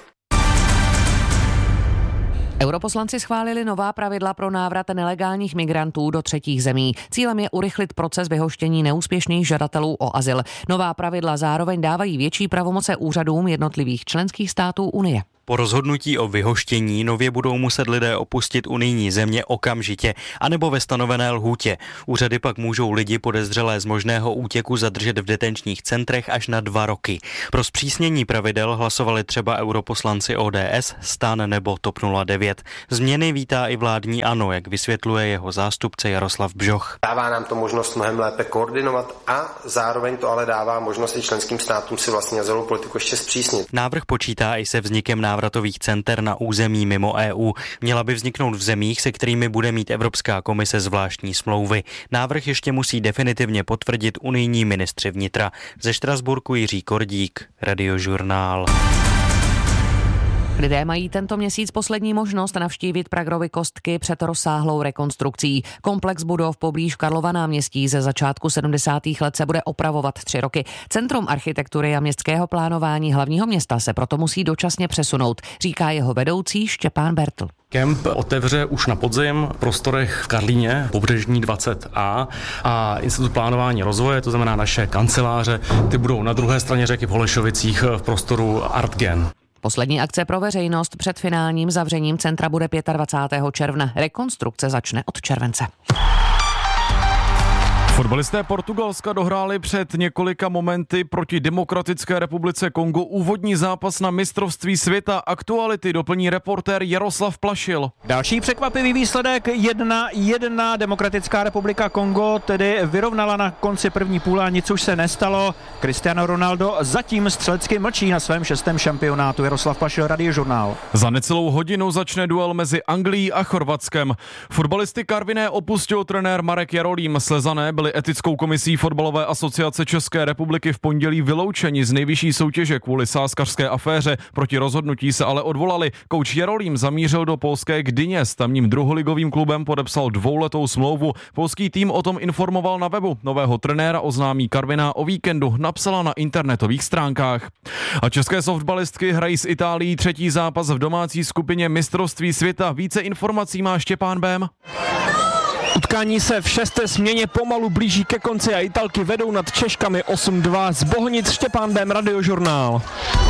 Europoslanci schválili nová pravidla pro návrat nelegálních migrantů do třetích zemí. Cílem je urychlit proces vyhoštění neúspěšných žadatelů o azyl. Nová pravidla zároveň dávají větší pravomoce úřadům jednotlivých členských států Unie. Po rozhodnutí o vyhoštění nově budou muset lidé opustit unijní země okamžitě, anebo ve stanovené lhůtě. Úřady pak můžou lidi podezřelé z možného útěku zadržet v detenčních centrech až na dva roky. Pro zpřísnění pravidel hlasovali třeba europoslanci O D S, STAN nebo TOP nula devět. Změny vítá i vládní ANO, jak vysvětluje jeho zástupce Jaroslav Bžoch. Dává nám to možnost mnohem lépe koordinovat a zároveň to ale dává možnost i členským státům si vlastně azylovou politiku ještě zpřísnit. Návrh počítá i se vznikem návratových center na území mimo E U. Měla by vzniknout v zemích, se kterými bude mít Evropská komise zvláštní smlouvy. Návrh ještě musí definitivně potvrdit unijní ministři vnitra. Ze Štrasburku Jiří Kordík, Radiožurnál. Lidé mají tento měsíc poslední možnost navštívit Pragovy kostky před rozsáhlou rekonstrukcí. Komplex budov poblíž Karlova náměstí ze začátku sedmdesátých let se bude opravovat tři roky. Centrum architektury a městského plánování hlavního města se proto musí dočasně přesunout, říká jeho vedoucí Štěpán Bertl. Kemp otevře už na podzim v prostorech v Karlíně, pobřežní dvacet A a Institut plánování rozvoje, to znamená naše kanceláře, ty budou na druhé straně řeky v Holešovicích v prostoru Artgen. Poslední akce pro veřejnost před finálním zavřením centra bude dvacátého pátého června. Rekonstrukce začne od července. Fotbalisté Portugalska dohráli před několika momenty proti Demokratické republice Kongo úvodní zápas na mistrovství světa. Aktuality doplní reportér Jaroslav Plašil. Další překvapivý výsledek jedna jedna. Demokratická republika Kongo tedy vyrovnala na konci první půle a nic už se nestalo. Cristiano Ronaldo zatím střelecky mlčí na svém šestém šampionátu. Jaroslav Plašil, Radiožurnál. Za necelou hodinu začne duel mezi Anglií a Chorvatskem. Fotbalisty Karviné opustil trenér Marek Jarolím. Slezané byli etickou komisí Fotbalové asociace České republiky v pondělí vyloučeni z nejvyšší soutěže kvůli sázkařské aféře. Proti rozhodnutí se ale odvolali. Kouč Jarolím zamířil do polské Gdyně. S tamním druholigovým klubem podepsal dvouletou smlouvu. Polský tým o tom informoval na webu. Nového trenéra oznámí Karviná o víkendu, napsala na internetových stránkách. A české softballistky hrají s Itálií třetí zápas v domácí skupině mistrovství světa. Více informací má Štěpán Bém. Utkání se v šesté směně pomalu blíží ke konci a Italky vedou nad Češkami osm dva. Z Bohnic Štěpán Bém, Radiožurnál.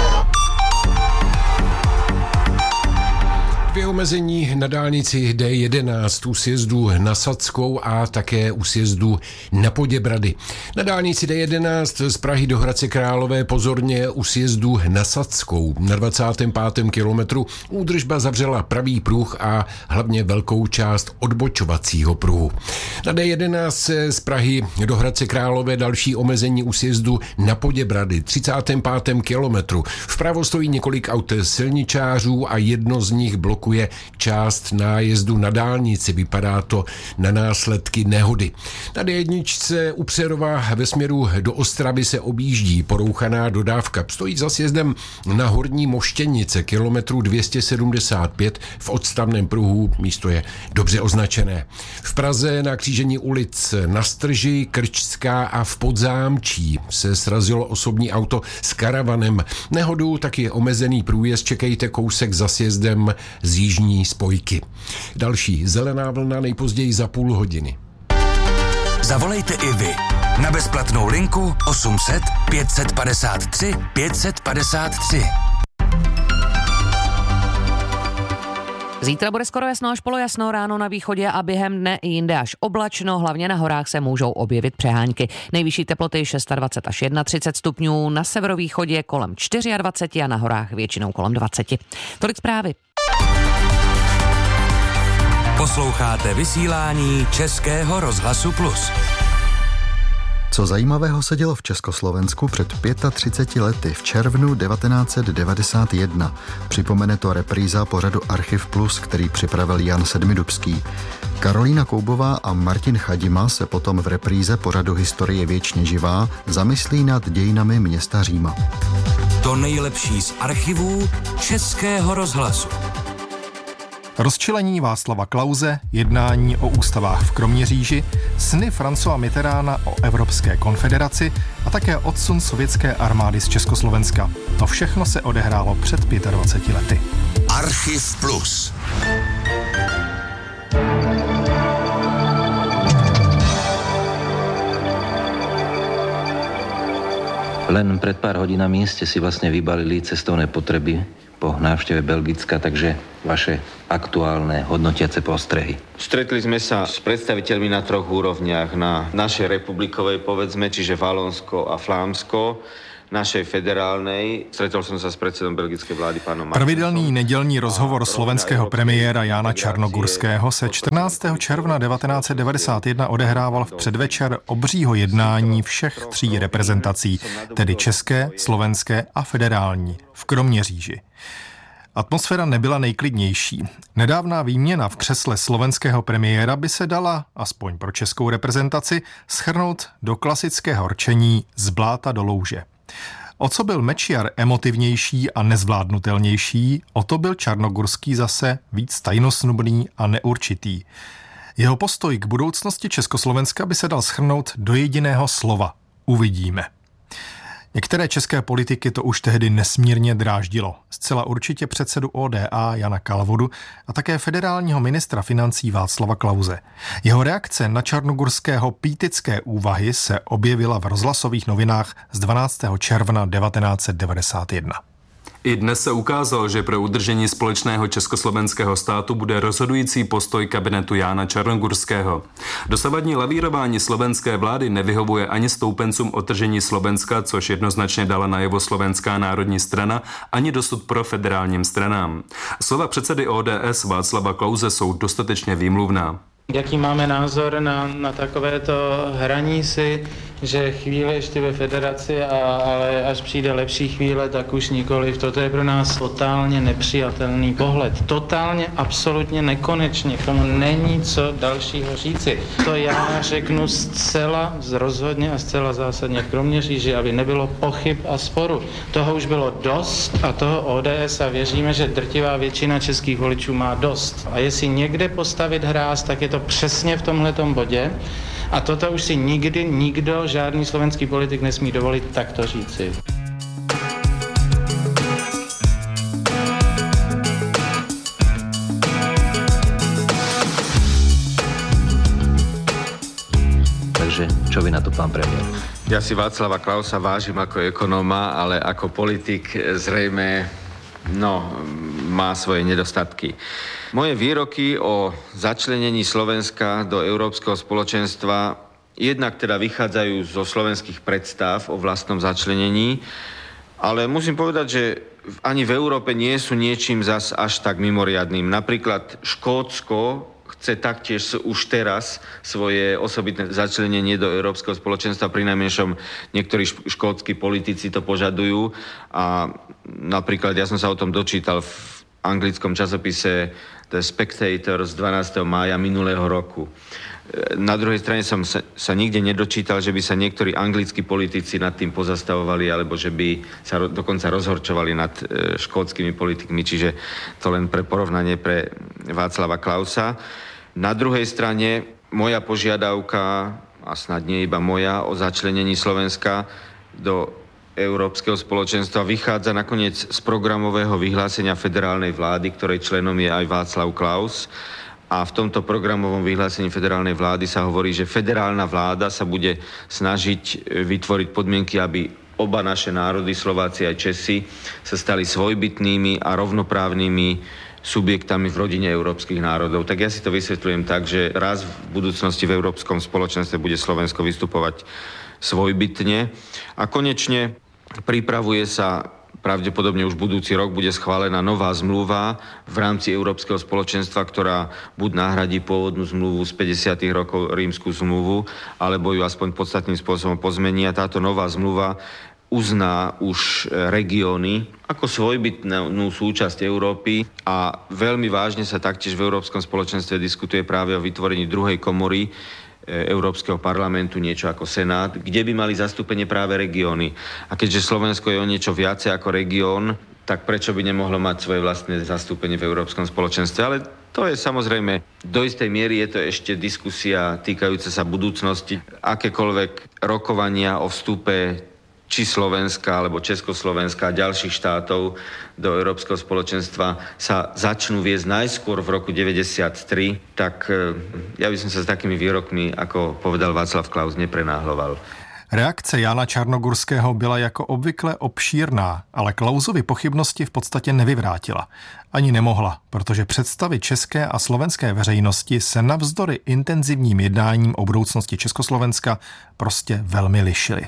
Dvě omezení na dálnici D jedenáct u sjezdu na Sadskou a také u sjezdu na Poděbrady. Na dálnici D jedenáct z Prahy do Hradce Králové pozorně u sjezdu na Sadskou. Na dvacátém pátém kilometru údržba zavřela pravý pruh a hlavně velkou část odbočovacího pruhu. Na D jedenáct z Prahy do Hradce Králové další omezení u sjezdu na Poděbrady. třicátém pátém kilometru. Vpravo stojí několik aut silničářů a jedno z nich blokuje část nájezdu na dálnici. Vypadá to na následky nehody. Na D jedna u Přerova ve směru do Ostravy se objíždí porouchaná dodávka. Stojí za sjezdem na Horní Moštěnice, kilometru dvě stě sedmdesát pět v odstavném pruhu. Místo je dobře označené. V Praze na křížení ulic Na Strži, Krčská a v Podzámčí se srazilo osobní auto s karavanem. Nehodu taky je omezený průjezd. Čekejte kousek za sjezdem z jižní spojky. Další zelená vlna nejpozději za půl hodiny. Zavolejte i vy na bezplatnou linku osm set pět set padesát tři pět set padesát tři. Zítra bude skoro jasno až polojasno, ráno na východě a během dne i jinde až oblačno, hlavně na horách se můžou objevit přehánky. Nejvyšší teploty dvacet šest až třicet jedna stupňů, na severovýchodě kolem dvacet čtyři a na horách většinou kolem dvacet. Tolik zprávy. Posloucháte vysílání Českého rozhlasu Plus. Co zajímavého se dělo v Československu před třiceti pěti lety v červnu devatenáct set devadesát jedna. Připomene to repríza pořadu Archiv Plus, který připravil Jan Sedmidubský. Karolína Koubová a Martin Chadima se potom v repríze pořadu Historie věčně živá zamyslí nad dějinami města Říma. To nejlepší z archivů Českého rozhlasu. Rozčilení Václava Klause, jednání o ústavách v Kroměříži, sny Françoise Mitterranda o Evropské konfederaci a také odsun sovětské armády z Československa. To všechno se odehrálo před dvaceti pěti lety. Archiv Plus. Len pred pár hodinami ste si vlastne vybalili cestovné potreby po návšteve Belgicka, takže vaše aktuálne hodnotiace postrehy. Stretli sme sa s predstaviteľmi na troch úrovniach. Na našej republikovej, povedzme, čiže Valonsko a Flámsko, našej federálnej. Stretol som sa s predsedom belgickej vlády pánom Martinsom. Pravidelný nedělní rozhovor slovenského premiéra Jána Čarnogurského se čtrnáctého června devatenáct set devadesát jedna odehrával v předvečer obřího jednání všech tří reprezentací, tedy české, slovenské a federální, v Kroměříži. Atmosféra nebyla nejklidnější. Nedávná výměna v křesle slovenského premiéra by se dala, aspoň pro českou reprezentaci, shrnout do klasického rčení z bláta do louže. O co byl Mečiar emotivnější a nezvládnutelnější, o to byl Čarnogurský zase víc tajnosnubný a neurčitý. Jeho postoj k budoucnosti Československa by se dal shrnout do jediného slova. Uvidíme. Některé české politiky to už tehdy nesmírně dráždilo. Zcela určitě předsedu O D A Jana Kalvodu a také federálního ministra financí Václava Klause. Jeho reakce na Čarnogurského pítické úvahy se objevila v rozhlasových novinách z dvanáctého června devatenáct set devadesát jedna. I dnes se ukázalo, že pro udržení společného československého státu bude rozhodující postoj kabinetu Jána Čarnogurského. Dosavadní lavírování slovenské vlády nevyhovuje ani stoupencům odtržení Slovenska, což jednoznačně dala najevo Slovenská národní strana, ani dosud pro federálním stranám. Slova předsedy O D S Václava Klause jsou dostatečně výmluvná. Jaký máme názor na, na takovéto hraní si, že chvíli ještě ve federaci, a, ale až přijde lepší chvíle, tak už nikoliv. Toto je pro nás totálně nepřijatelný pohled. Totálně, absolutně nekonečně. K tomu není co dalšího říci. To já řeknu zcela rozhodně a zcela zásadně v Kroměříži, aby nebylo pochyb a sporu. Toho už bylo dost a toho O D S a věříme, že drtivá většina českých voličů má dost. A jestli někde postavit hráz, tak je to přesně v tomhletom bodě. A toto už si nikdy nikdo, žádný slovenský politik nesmí dovolit takto říci. Takže čo vy na to, pán premiér? Ja si Václava Klausa vážim ako ekonóma, ale ako politik zrejme no, má svoje nedostatky. Moje výroky o začlenení Slovenska do Európskeho spoločenstva jednak teda vychádzajú zo slovenských predstav o vlastnom začlenení, ale musím povedať, že ani v Európe nie sú niečím zas až tak mimoriadnym. Napríklad Škótsko chce taktiež už teraz svoje osobitné začlenenie do Európskeho spoločenstva, prinajmenšom niektorí škótski politici to požadujú a napríklad ja som sa o tom dočítal v anglickom časopise The Spectator z dvanásteho mája minulého roku. Na druhej strane som sa, sa nikde nedočítal, že by sa niektorí anglickí politici nad tým pozastavovali alebo že by sa ro, dokonca rozhorčovali nad e, škótskymi politikmi, čiže to len pre porovnanie pre Václava Klausa. Na druhej strane moja požiadavka, a snad nie iba moja, o začlenení Slovenska do Európskeho spoločenstva vychádza nakoniec z programového vyhlásenia federálnej vlády, ktorej členom je aj Václav Klaus. A v tomto programovom vyhlásení federálnej vlády sa hovorí, že federálna vláda sa bude snažiť vytvoriť podmienky, aby oba naše národy, Slováci a Česi, sa stali svojbytnými a rovnoprávnymi subjektami v rodine európskych národov. Tak ja si to vysvetľujem tak, že raz v budúcnosti v Európskom spoločenstve bude Slovensko vystupovať svojbytne. A konečne pripravuje sa, pravdepodobne už budúci rok bude schválená nová zmluva v rámci Európskeho spoločenstva, ktorá buď nahradí pôvodnú zmluvu z päťdesiatych rokov, rímsku zmluvu, alebo ju aspoň podstatným spôsobom pozmení. A táto nová zmluva uzná už regióny ako svojbytnú súčasť Európy a veľmi vážne sa taktiež v Európskom spoločenstve diskutuje práve o vytvorení druhej komory Európskeho parlamentu, niečo ako Senát, kde by mali zastúpenie práve regióny. A keďže Slovensko je o niečo viacej ako región, tak prečo by nemohlo mať svoje vlastné zastúpenie v Európskom spoločenstve? Ale to je samozrejme, do istej miery je to ešte diskusia týkajúca sa budúcnosti. Akékoľvek rokovania o vstupe či Slovenska, alebo Československa a ďalších štátov do Európskeho spoločenstva sa začnú viesť najskôr v roku deväťdesiattri, tak ja by som sa s takými výrokmi, ako povedal Václav Klaus, neprenáhloval. Reakce Jána Čarnogurského byla jako obvykle obšírná, ale Klausovy pochybnosti v podstatě nevyvrátila. Ani nemohla, protože představy české a slovenské veřejnosti se navzdory intenzivním jednáním o budoucnosti Československa prostě velmi lišily.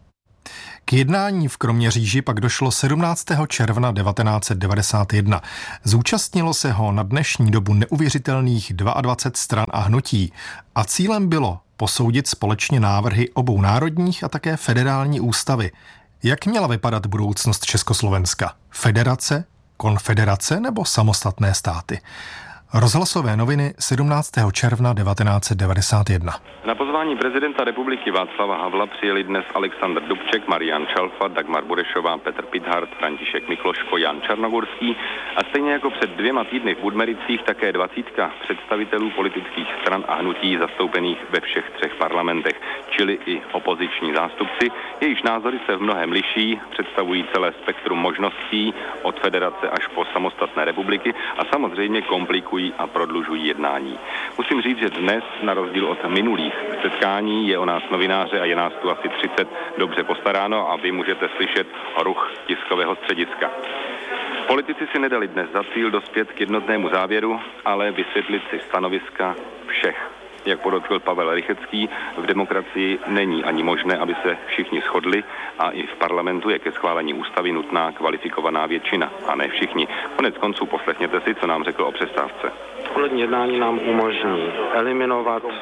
K jednání v Kroměříži pak došlo sedmnáctého června devatenáct set devadesát jedna. Zúčastnilo se ho na dnešní dobu neuvěřitelných dvacet dva stran a hnutí a cílem bylo posoudit společně návrhy obou národních a také federální ústavy. Jak měla vypadat budoucnost Československa? Federace, konfederace nebo samostatné státy? Rozhlasové noviny sedmnáctého června devatenáct set devadesát jedna. Na pozvání prezidenta republiky Václava Havla přijeli dnes Alexandr Dubček, Marian Čalfa, Dagmar Burešová, Petr Pithart, František Mikloško, Jan Čarnogurský a stejně jako před dvěma týdny v Budmericích také dvacítka představitelů politických stran a hnutí zastoupených ve všech třech parlamentech, čili i opoziční zástupci, jejichž názory se v mnohém liší, představují celé spektrum možností od federace až po samostatné republiky a samozřejmě komplikují a prodlužují jednání. Musím říct, že dnes, na rozdíl od minulých setkání, je o nás novináře a je nás tu asi třicet dobře postaráno a vy můžete slyšet ruch tiskového střediska. Politici si nedali dnes za cíl dospět k jednotnému závěru, ale vysvětlit si stanoviska všech. Jak podotkl Pavel Rychecký, v demokracii není ani možné, aby se všichni shodli a i v parlamentu je ke schválení ústavy nutná kvalifikovaná většina, a ne všichni. Konec konců poslechněte si, co nám řekl o přestávce. Odpolední jednání nám umožní eliminovat e,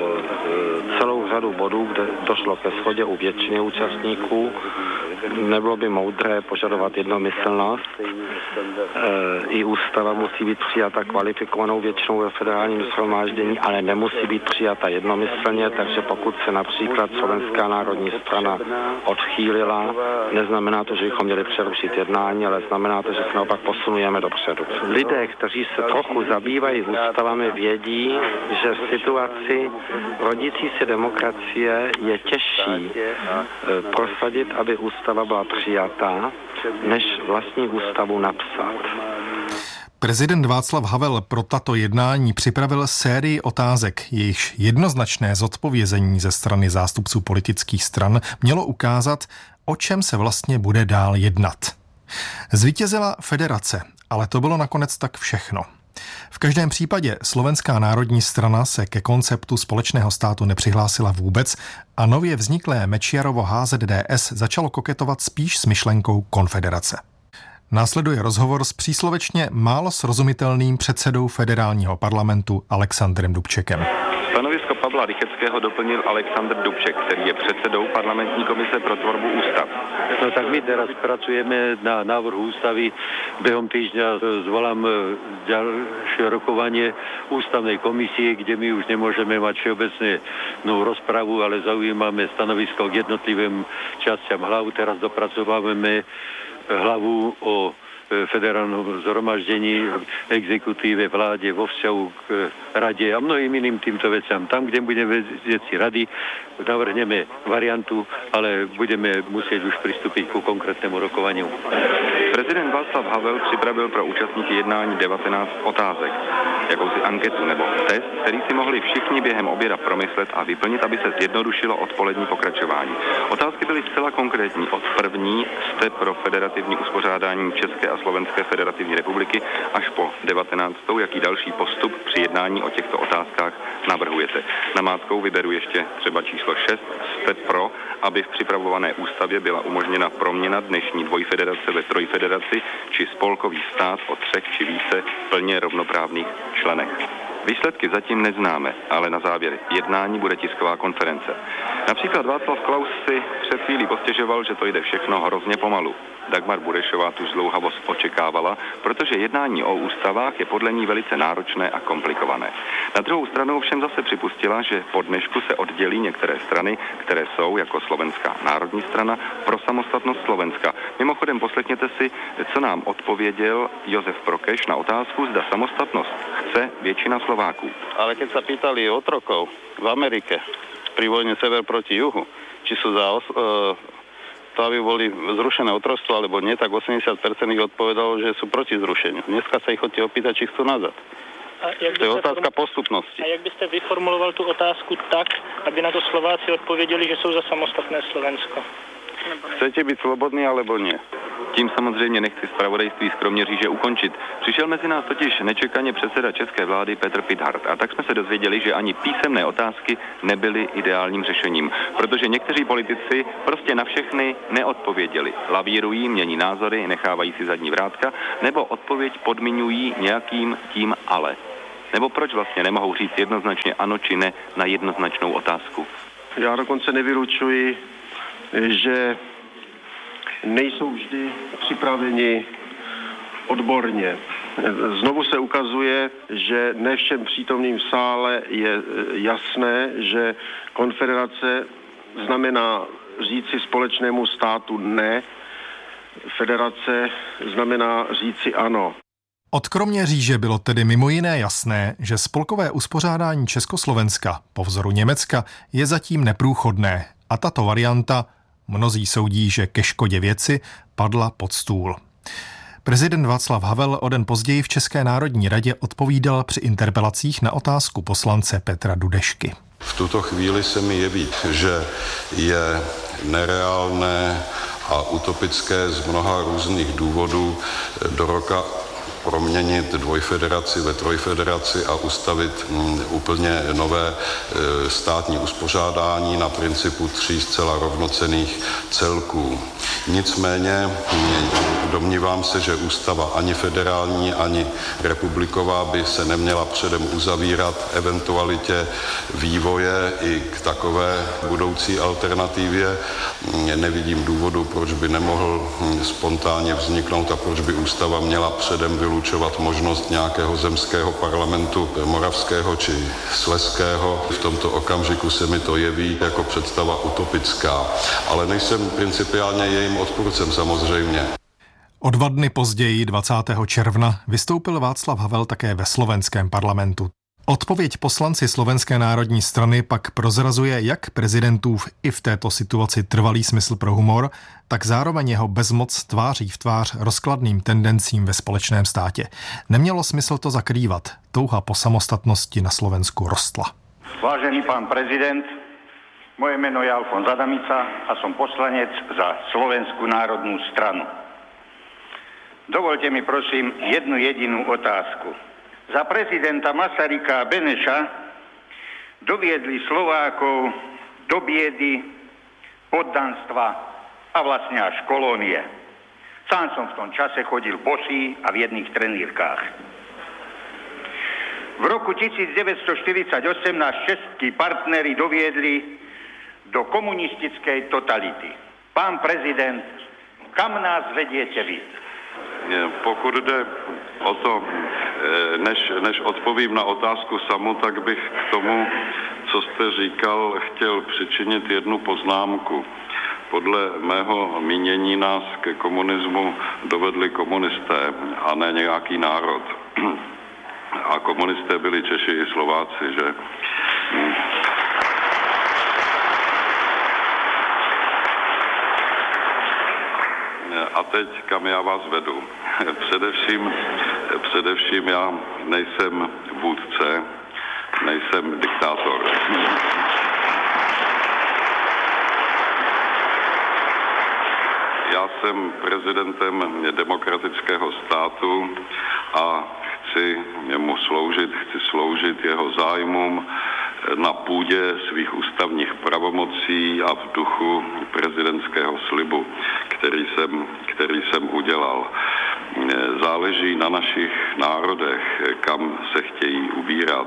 e, celou řadu bodů, kde došlo ke shodě u většiny účastníků. Nebylo by moudré požadovat jednomyslnost. E, I ústava musí být přijata kvalifikovanou většinou ve federálním shromáždění, ale nemusí být přijata jednomyslně, takže pokud se například Slovenská národní strana odchýlila, neznamená to, že bychom měli přerušit jednání, ale znamená to, že se naopak posunujeme dopředu. Lidé, kteří se trochu zabývají ústavami, vědí, že v situaci rodící se demokracie je těžší prosadit, aby ústava byla přijatá, než vlastní ústavu napsat. Prezident Václav Havel pro tato jednání připravil sérii otázek, jejichž jednoznačné zodpovězení ze strany zástupců politických stran mělo ukázat, o čem se vlastně bude dál jednat. Zvítězila federace, ale to bylo nakonec tak všechno. V každém případě Slovenská národní strana se ke konceptu společného státu nepřihlásila vůbec a nově vzniklé Mečiarovo H Z D S začalo koketovat spíš s myšlenkou konfederace. Následuje rozhovor s příslovečně málo srozumitelným předsedou federálního parlamentu Alexandrem Dubčekem. Stanovisko Pavla Rycheckého doplnil Alexandr Dubček, který je předsedou parlamentní komise pro tvorbu ústav. No tak my teraz pracujeme na návrhu ústavy. Behom týždňa zvolám ďalšie rokovanie ústavnej komisie, kde my už nemôžeme mať všeobecne no, rozpravu, ale zaujímame stanovisko k jednotlivým častiam hlavu. Teraz dopracovávame hlavu o federálnom zhromaždení, exekutíve, vláde, vo vzťahu k rade a mnohým iným týmto veciam. Tam, kde budeme vedieť si rady, navrhneme variantu, ale budeme musieť už pristúpiť ku konkrétnemu rokovaniu. Prezident Václav Havel připravil pro účastníky jednání devatenáct otázek. Jakousi anketu nebo test, který si mohli všichni během oběda promyslet a vyplnit, aby se zjednodušilo odpolední pokračování. Otázky byly zcela konkrétní. Od první jste pro federativní uspořádání České a Slovenské federativní republiky až po devatenáctou Jaký další postup při jednání o těchto otázkách navrhujete? Namátkou vyberu ještě třeba číslo šest. Jste pro, aby v připravované ústavě byla umožněna proměna dnešní dvojfederace ve trojfederaci či spolkový stát o třech či více plně rovnoprávných členech. Výsledky zatím neznáme, ale na závěr jednání bude tisková konference. Například Václav Klaus si před chvílí postěžoval, že to jde všechno hrozně pomalu. Dagmar Burešová tu zdlouhavost očekávala, protože jednání o ústavách je podle ní velice náročné a komplikované. Na druhou stranu všem zase připustila, že po dnešku se oddělí některé strany, které jsou, jako Slovenská národní strana, pro samostatnost Slovenska. Mimochodem poslechněte si, co nám odpověděl Jozef Prokeš na otázku, zda samostatnost chce většina Slováků. Ale keď sa pýtali otrokov v Amerike pri vojne sever proti juhu, či sú za os- e- to, aby boli zrušené otroctvo, alebo nie, tak osemdesiat percent ich odpovedalo, že sú proti zrušeniu. Dneska sa ich chodíte opýtať, či chcú nazad. A jak to je otázka form... postupnosti. A jak byste vyformuloval tu otázku tak, aby na to Slováci odpověděli, že jsou za samostatné Slovensko? Chcete být slobodný, alebo nie? Tím samozřejmě nechci zpravodajství z Kroměříže ukončit. Přišel mezi nás totiž nečekaně předseda české vlády Petr Pithart a tak jsme se dozvěděli, že ani písemné otázky nebyly ideálním řešením, protože někteří politici prostě na všechny neodpověděli. Lavírují, mění názory, nechávají si zadní vrátka, nebo odpověď podmiňují nějakým tím ale. Nebo proč vlastně nemohou říct jednoznačně ano či ne na jednoznačnou otázku? Já dokonce nevylučuji, že nejsou vždy připraveni odborně. Znovu se ukazuje, že ne všem přítomným v sále je jasné, že konfederace znamená říci společnému státu ne, federace znamená říci ano. Od Kroměříže bylo tedy mimo jiné jasné, že spolkové uspořádání Československa po vzoru Německa je zatím neprůchodné a tato varianta, mnozí soudí, že ke škodě věci, padla pod stůl. Prezident Václav Havel o den později v České národní radě odpovídal při interpelacích na otázku poslance Petra Dudešky. V tuto chvíli se mi jeví, že je nereálné a utopické z mnoha různých důvodů do roka proměnit dvojfederaci ve trojfederaci a ustavit úplně nové státní uspořádání na principu tří zcela rovnocenných celků. Nicméně domnívám se, že ústava ani federální, ani republiková by se neměla předem uzavírat eventualitě vývoje i k takové budoucí alternativě. Nevidím důvodu, proč by nemohl spontánně vzniknout a proč by ústava měla předem vylučovat možnost nějakého zemského parlamentu moravského či slezského. V tomto okamžiku se mi to jeví jako představa utopická, ale nejsem principiálně jejím odpůrcem samozřejmě. O dva dny později, dvacátého června, vystoupil Václav Havel také ve slovenském parlamentu. Odpověď poslanci Slovenské národní strany pak prozrazuje jak prezidentův i v této situaci trvalý smysl pro humor, tak zároveň jeho bezmoc tváří v tvář rozkladným tendencím ve společném státě. Nemělo smysl to zakrývat. Touha po samostatnosti na Slovensku rostla. Vážený pán prezident, moje meno je Alfons Adamica a som poslanec za Slovenskú národnú stranu. Dovolte mi prosím jednu jedinú otázku. Za prezidenta Masaryka a Beneša doviedli Slovákov do biedy, poddanstva a vlastne až kolónie. Sám som v tom čase chodil bosý a v jedných trenírkách. V roku devätnásťstoštyridsaťosem nás českí partneri doviedli do komunistickej totality. Pán prezident, kam nás vediete vy? Pokud jde o to, než, než odpovím na otázku samu, tak bych k tomu, co jste říkal, chtěl přičinit jednu poznámku. Podle mého mínění nás ke komunismu dovedli komunisté a ne nějaký národ. A komunisté byli Češi i Slováci, že? A teď, kam já vás vedu. Především, především já nejsem vůdce, nejsem diktátor. Já jsem prezidentem demokratického státu a chci mu sloužit, chci sloužit jeho zájmům na půdě svých ústavních pravomocí a v duchu prezidentského slibu, který jsem, který jsem udělal. záleží na našich národech, kam se chtějí ubírat.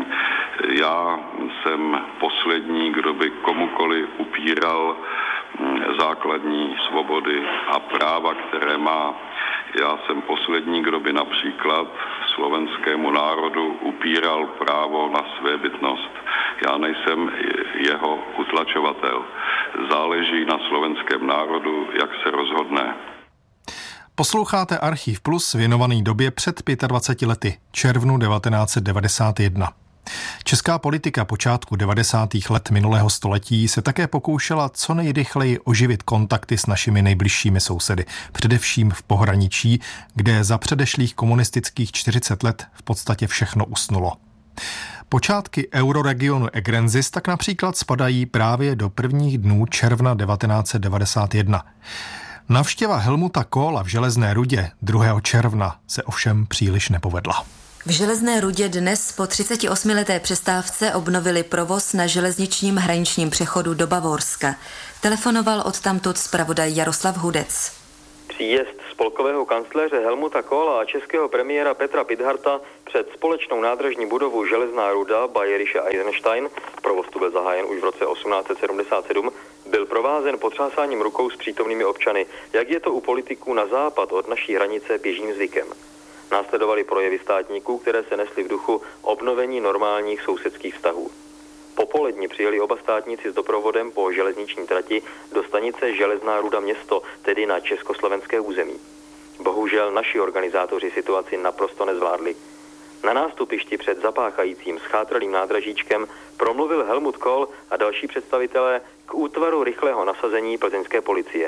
Já jsem poslední, kdo by komukoli upíral základní svobody a práva, které má. Já jsem poslední, kdo by například slovenskému národu upíral právo na svébytnost. Já nejsem jeho utlačovatel. Záleží na slovenském národu, jak se rozhodne. Posloucháte Archiv Plus věnovaný době před dvaceti pěti lety, červnu devatenáct set devadesát jedna. Česká politika počátku devadesátých let minulého století se také pokoušela co nejrychleji oživit kontakty s našimi nejbližšími sousedy, především v pohraničí, kde za předešlých komunistických čtyřicet let v podstatě všechno usnulo. Počátky euroregionu Egrenzis tak například spadají právě do prvních dnů června devatenáct set devadesát jedna. Navštěva Helmuta Kohla v Železné Rudě druhého června se ovšem příliš nepovedla. V Železné Rudě dnes po třicetiosmileté přestávce obnovili provoz na železničním hraničním přechodu do Bavorska. Telefonoval odtamtud zpravodaj Jaroslav Hudec. Příjezd spolkového kancléře Helmuta Kohla a českého premiéra Petra Pidharta před společnou nádražní budovu Železná Ruda Bayerische Eisenstein, provoz tu byl zahájen už v roce osmnáct set sedmdesát sedm, byl provázen potřásáním rukou s přítomnými občany, jak je to u politiků na západ od naší hranice běžným zvykem. Následovaly projevy státníků, které se nesly v duchu obnovení normálních sousedských vztahů. Popolední přijeli oba státníci s doprovodem po železniční trati do stanice Železná Ruda město, tedy na československé území. Bohužel naši organizátoři situaci naprosto nezvládli. Na nástupišti před zapáchajícím schátralým nádražíčkem promluvil Helmut Kohl a další představitelé k útvaru rychlého nasazení plzeňské policie.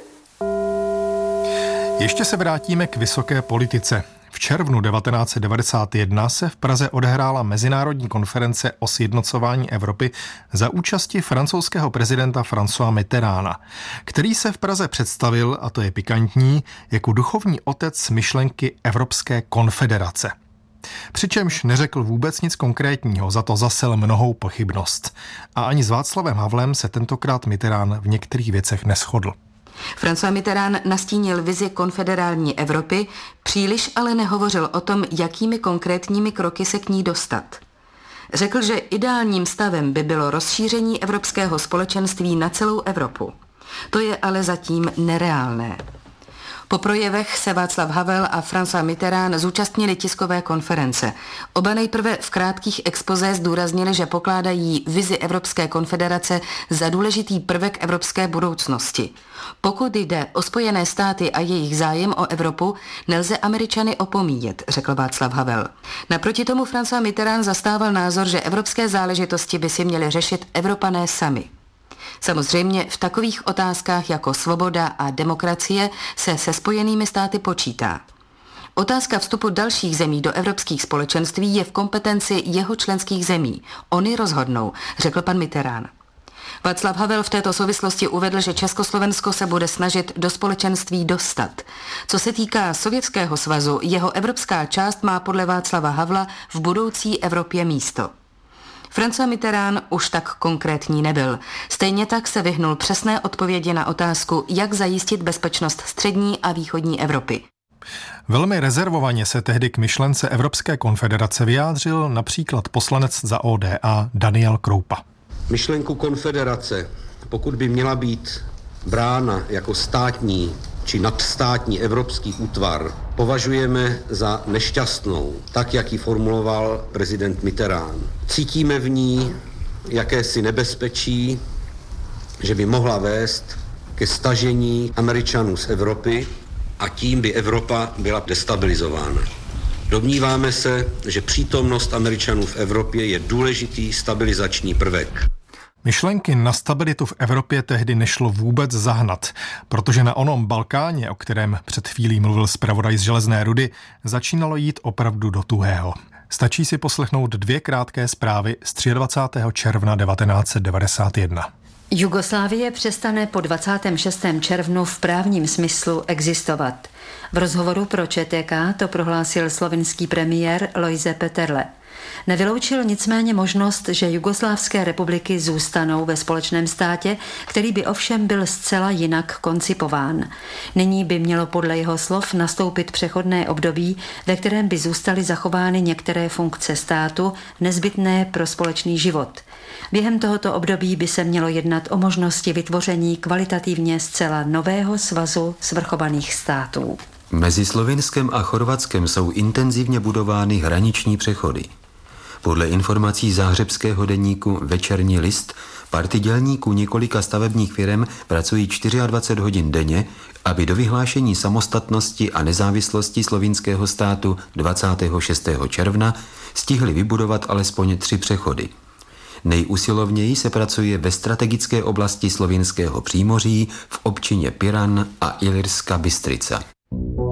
Ještě se vrátíme k vysoké politice. V červnu devatenáct set devadesát jedna se v Praze odehrála mezinárodní konference o sjednocování Evropy za účasti francouzského prezidenta Françoise Mitterranda, který se v Praze představil, a to je pikantní, jako duchovní otec myšlenky Evropské konfederace. Přičemž neřekl vůbec nic konkrétního, za to zasel mnohou pochybnost. A ani s Václavem Havlem se tentokrát Mitterrand v některých věcech neshodl. François Mitterrand nastínil vizi konfederální Evropy, příliš ale nehovořil o tom, jakými konkrétními kroky se k ní dostat. Řekl, že ideálním stavem by bylo rozšíření evropského společenství na celou Evropu. To je ale zatím nereálné. Po projevech se Václav Havel a François Mitterrand zúčastnili tiskové konference. Oba nejprve v krátkých expozé zdůraznili, že pokládají vizi Evropské konfederace za důležitý prvek evropské budoucnosti. Pokud jde o Spojené státy a jejich zájem o Evropu, nelze Američany opomíjet, řekl Václav Havel. Naproti tomu François Mitterrand zastával názor, že evropské záležitosti by si měli řešit Evropané sami. Samozřejmě v takových otázkách jako svoboda a demokracie se se Spojenými státy počítá. Otázka vstupu dalších zemí do evropských společenství je v kompetenci jeho členských zemí. Oni rozhodnou, řekl pan Mitterrand. Václav Havel v této souvislosti uvedl, že Československo se bude snažit do společenství dostat. Co se týká Sovětského svazu, jeho evropská část má podle Václava Havla v budoucí Evropě místo. François Mitterrand už tak konkrétní nebyl. Stejně tak se vyhnul přesné odpovědi na otázku, jak zajistit bezpečnost střední a východní Evropy. Velmi rezervovaně se tehdy k myšlence Evropské konfederace vyjádřil například poslanec za O D A Daniel Kroupa. Myšlenku konfederace, pokud by měla být brána jako státní či nadstátní evropský útvar, považujeme za nešťastnou, tak jak ji formuloval prezident Mitterrand. Cítíme v ní jakési nebezpečí, že by mohla vést ke stažení Američanů z Evropy a tím by Evropa byla destabilizována. Domníváme se, že přítomnost Američanů v Evropě je důležitý stabilizační prvek. Myšlenky na stabilitu v Evropě tehdy nešlo vůbec zahnat, protože na onom Balkáně, o kterém před chvílí mluvil zpravodaj z Železné Rudy, začínalo jít opravdu do tuhého. Stačí si poslechnout dvě krátké zprávy z dvacátého třetího června devatenáct set devadesát jedna. Jugoslávie přestane po dvacátém šestém červnu v právním smyslu existovat. V rozhovoru pro Č T K to prohlásil slovenský premiér Lojze Peterle. Nevyloučil nicméně možnost, že jugoslávské republiky zůstanou ve společném státě, který by ovšem byl zcela jinak koncipován. Nyní by mělo podle jeho slov nastoupit přechodné období, ve kterém by zůstaly zachovány některé funkce státu nezbytné pro společný život. Během tohoto období by se mělo jednat o možnosti vytvoření kvalitativně zcela nového svazu svrchovaných států. Mezi Slovinskem a Chorvatskem jsou intenzivně budovány hraniční přechody. Podle informací záhřebského deníku Večerní list party dělníků několika stavebních firem pracují dvacet čtyři hodin denně, aby do vyhlášení samostatnosti a nezávislosti slovinského státu dvacátého šestého června stihli vybudovat alespoň tři přechody. Nejusilovněji se pracuje ve strategické oblasti slovinského přímoří v občině Piran a Ilirska Bystrica.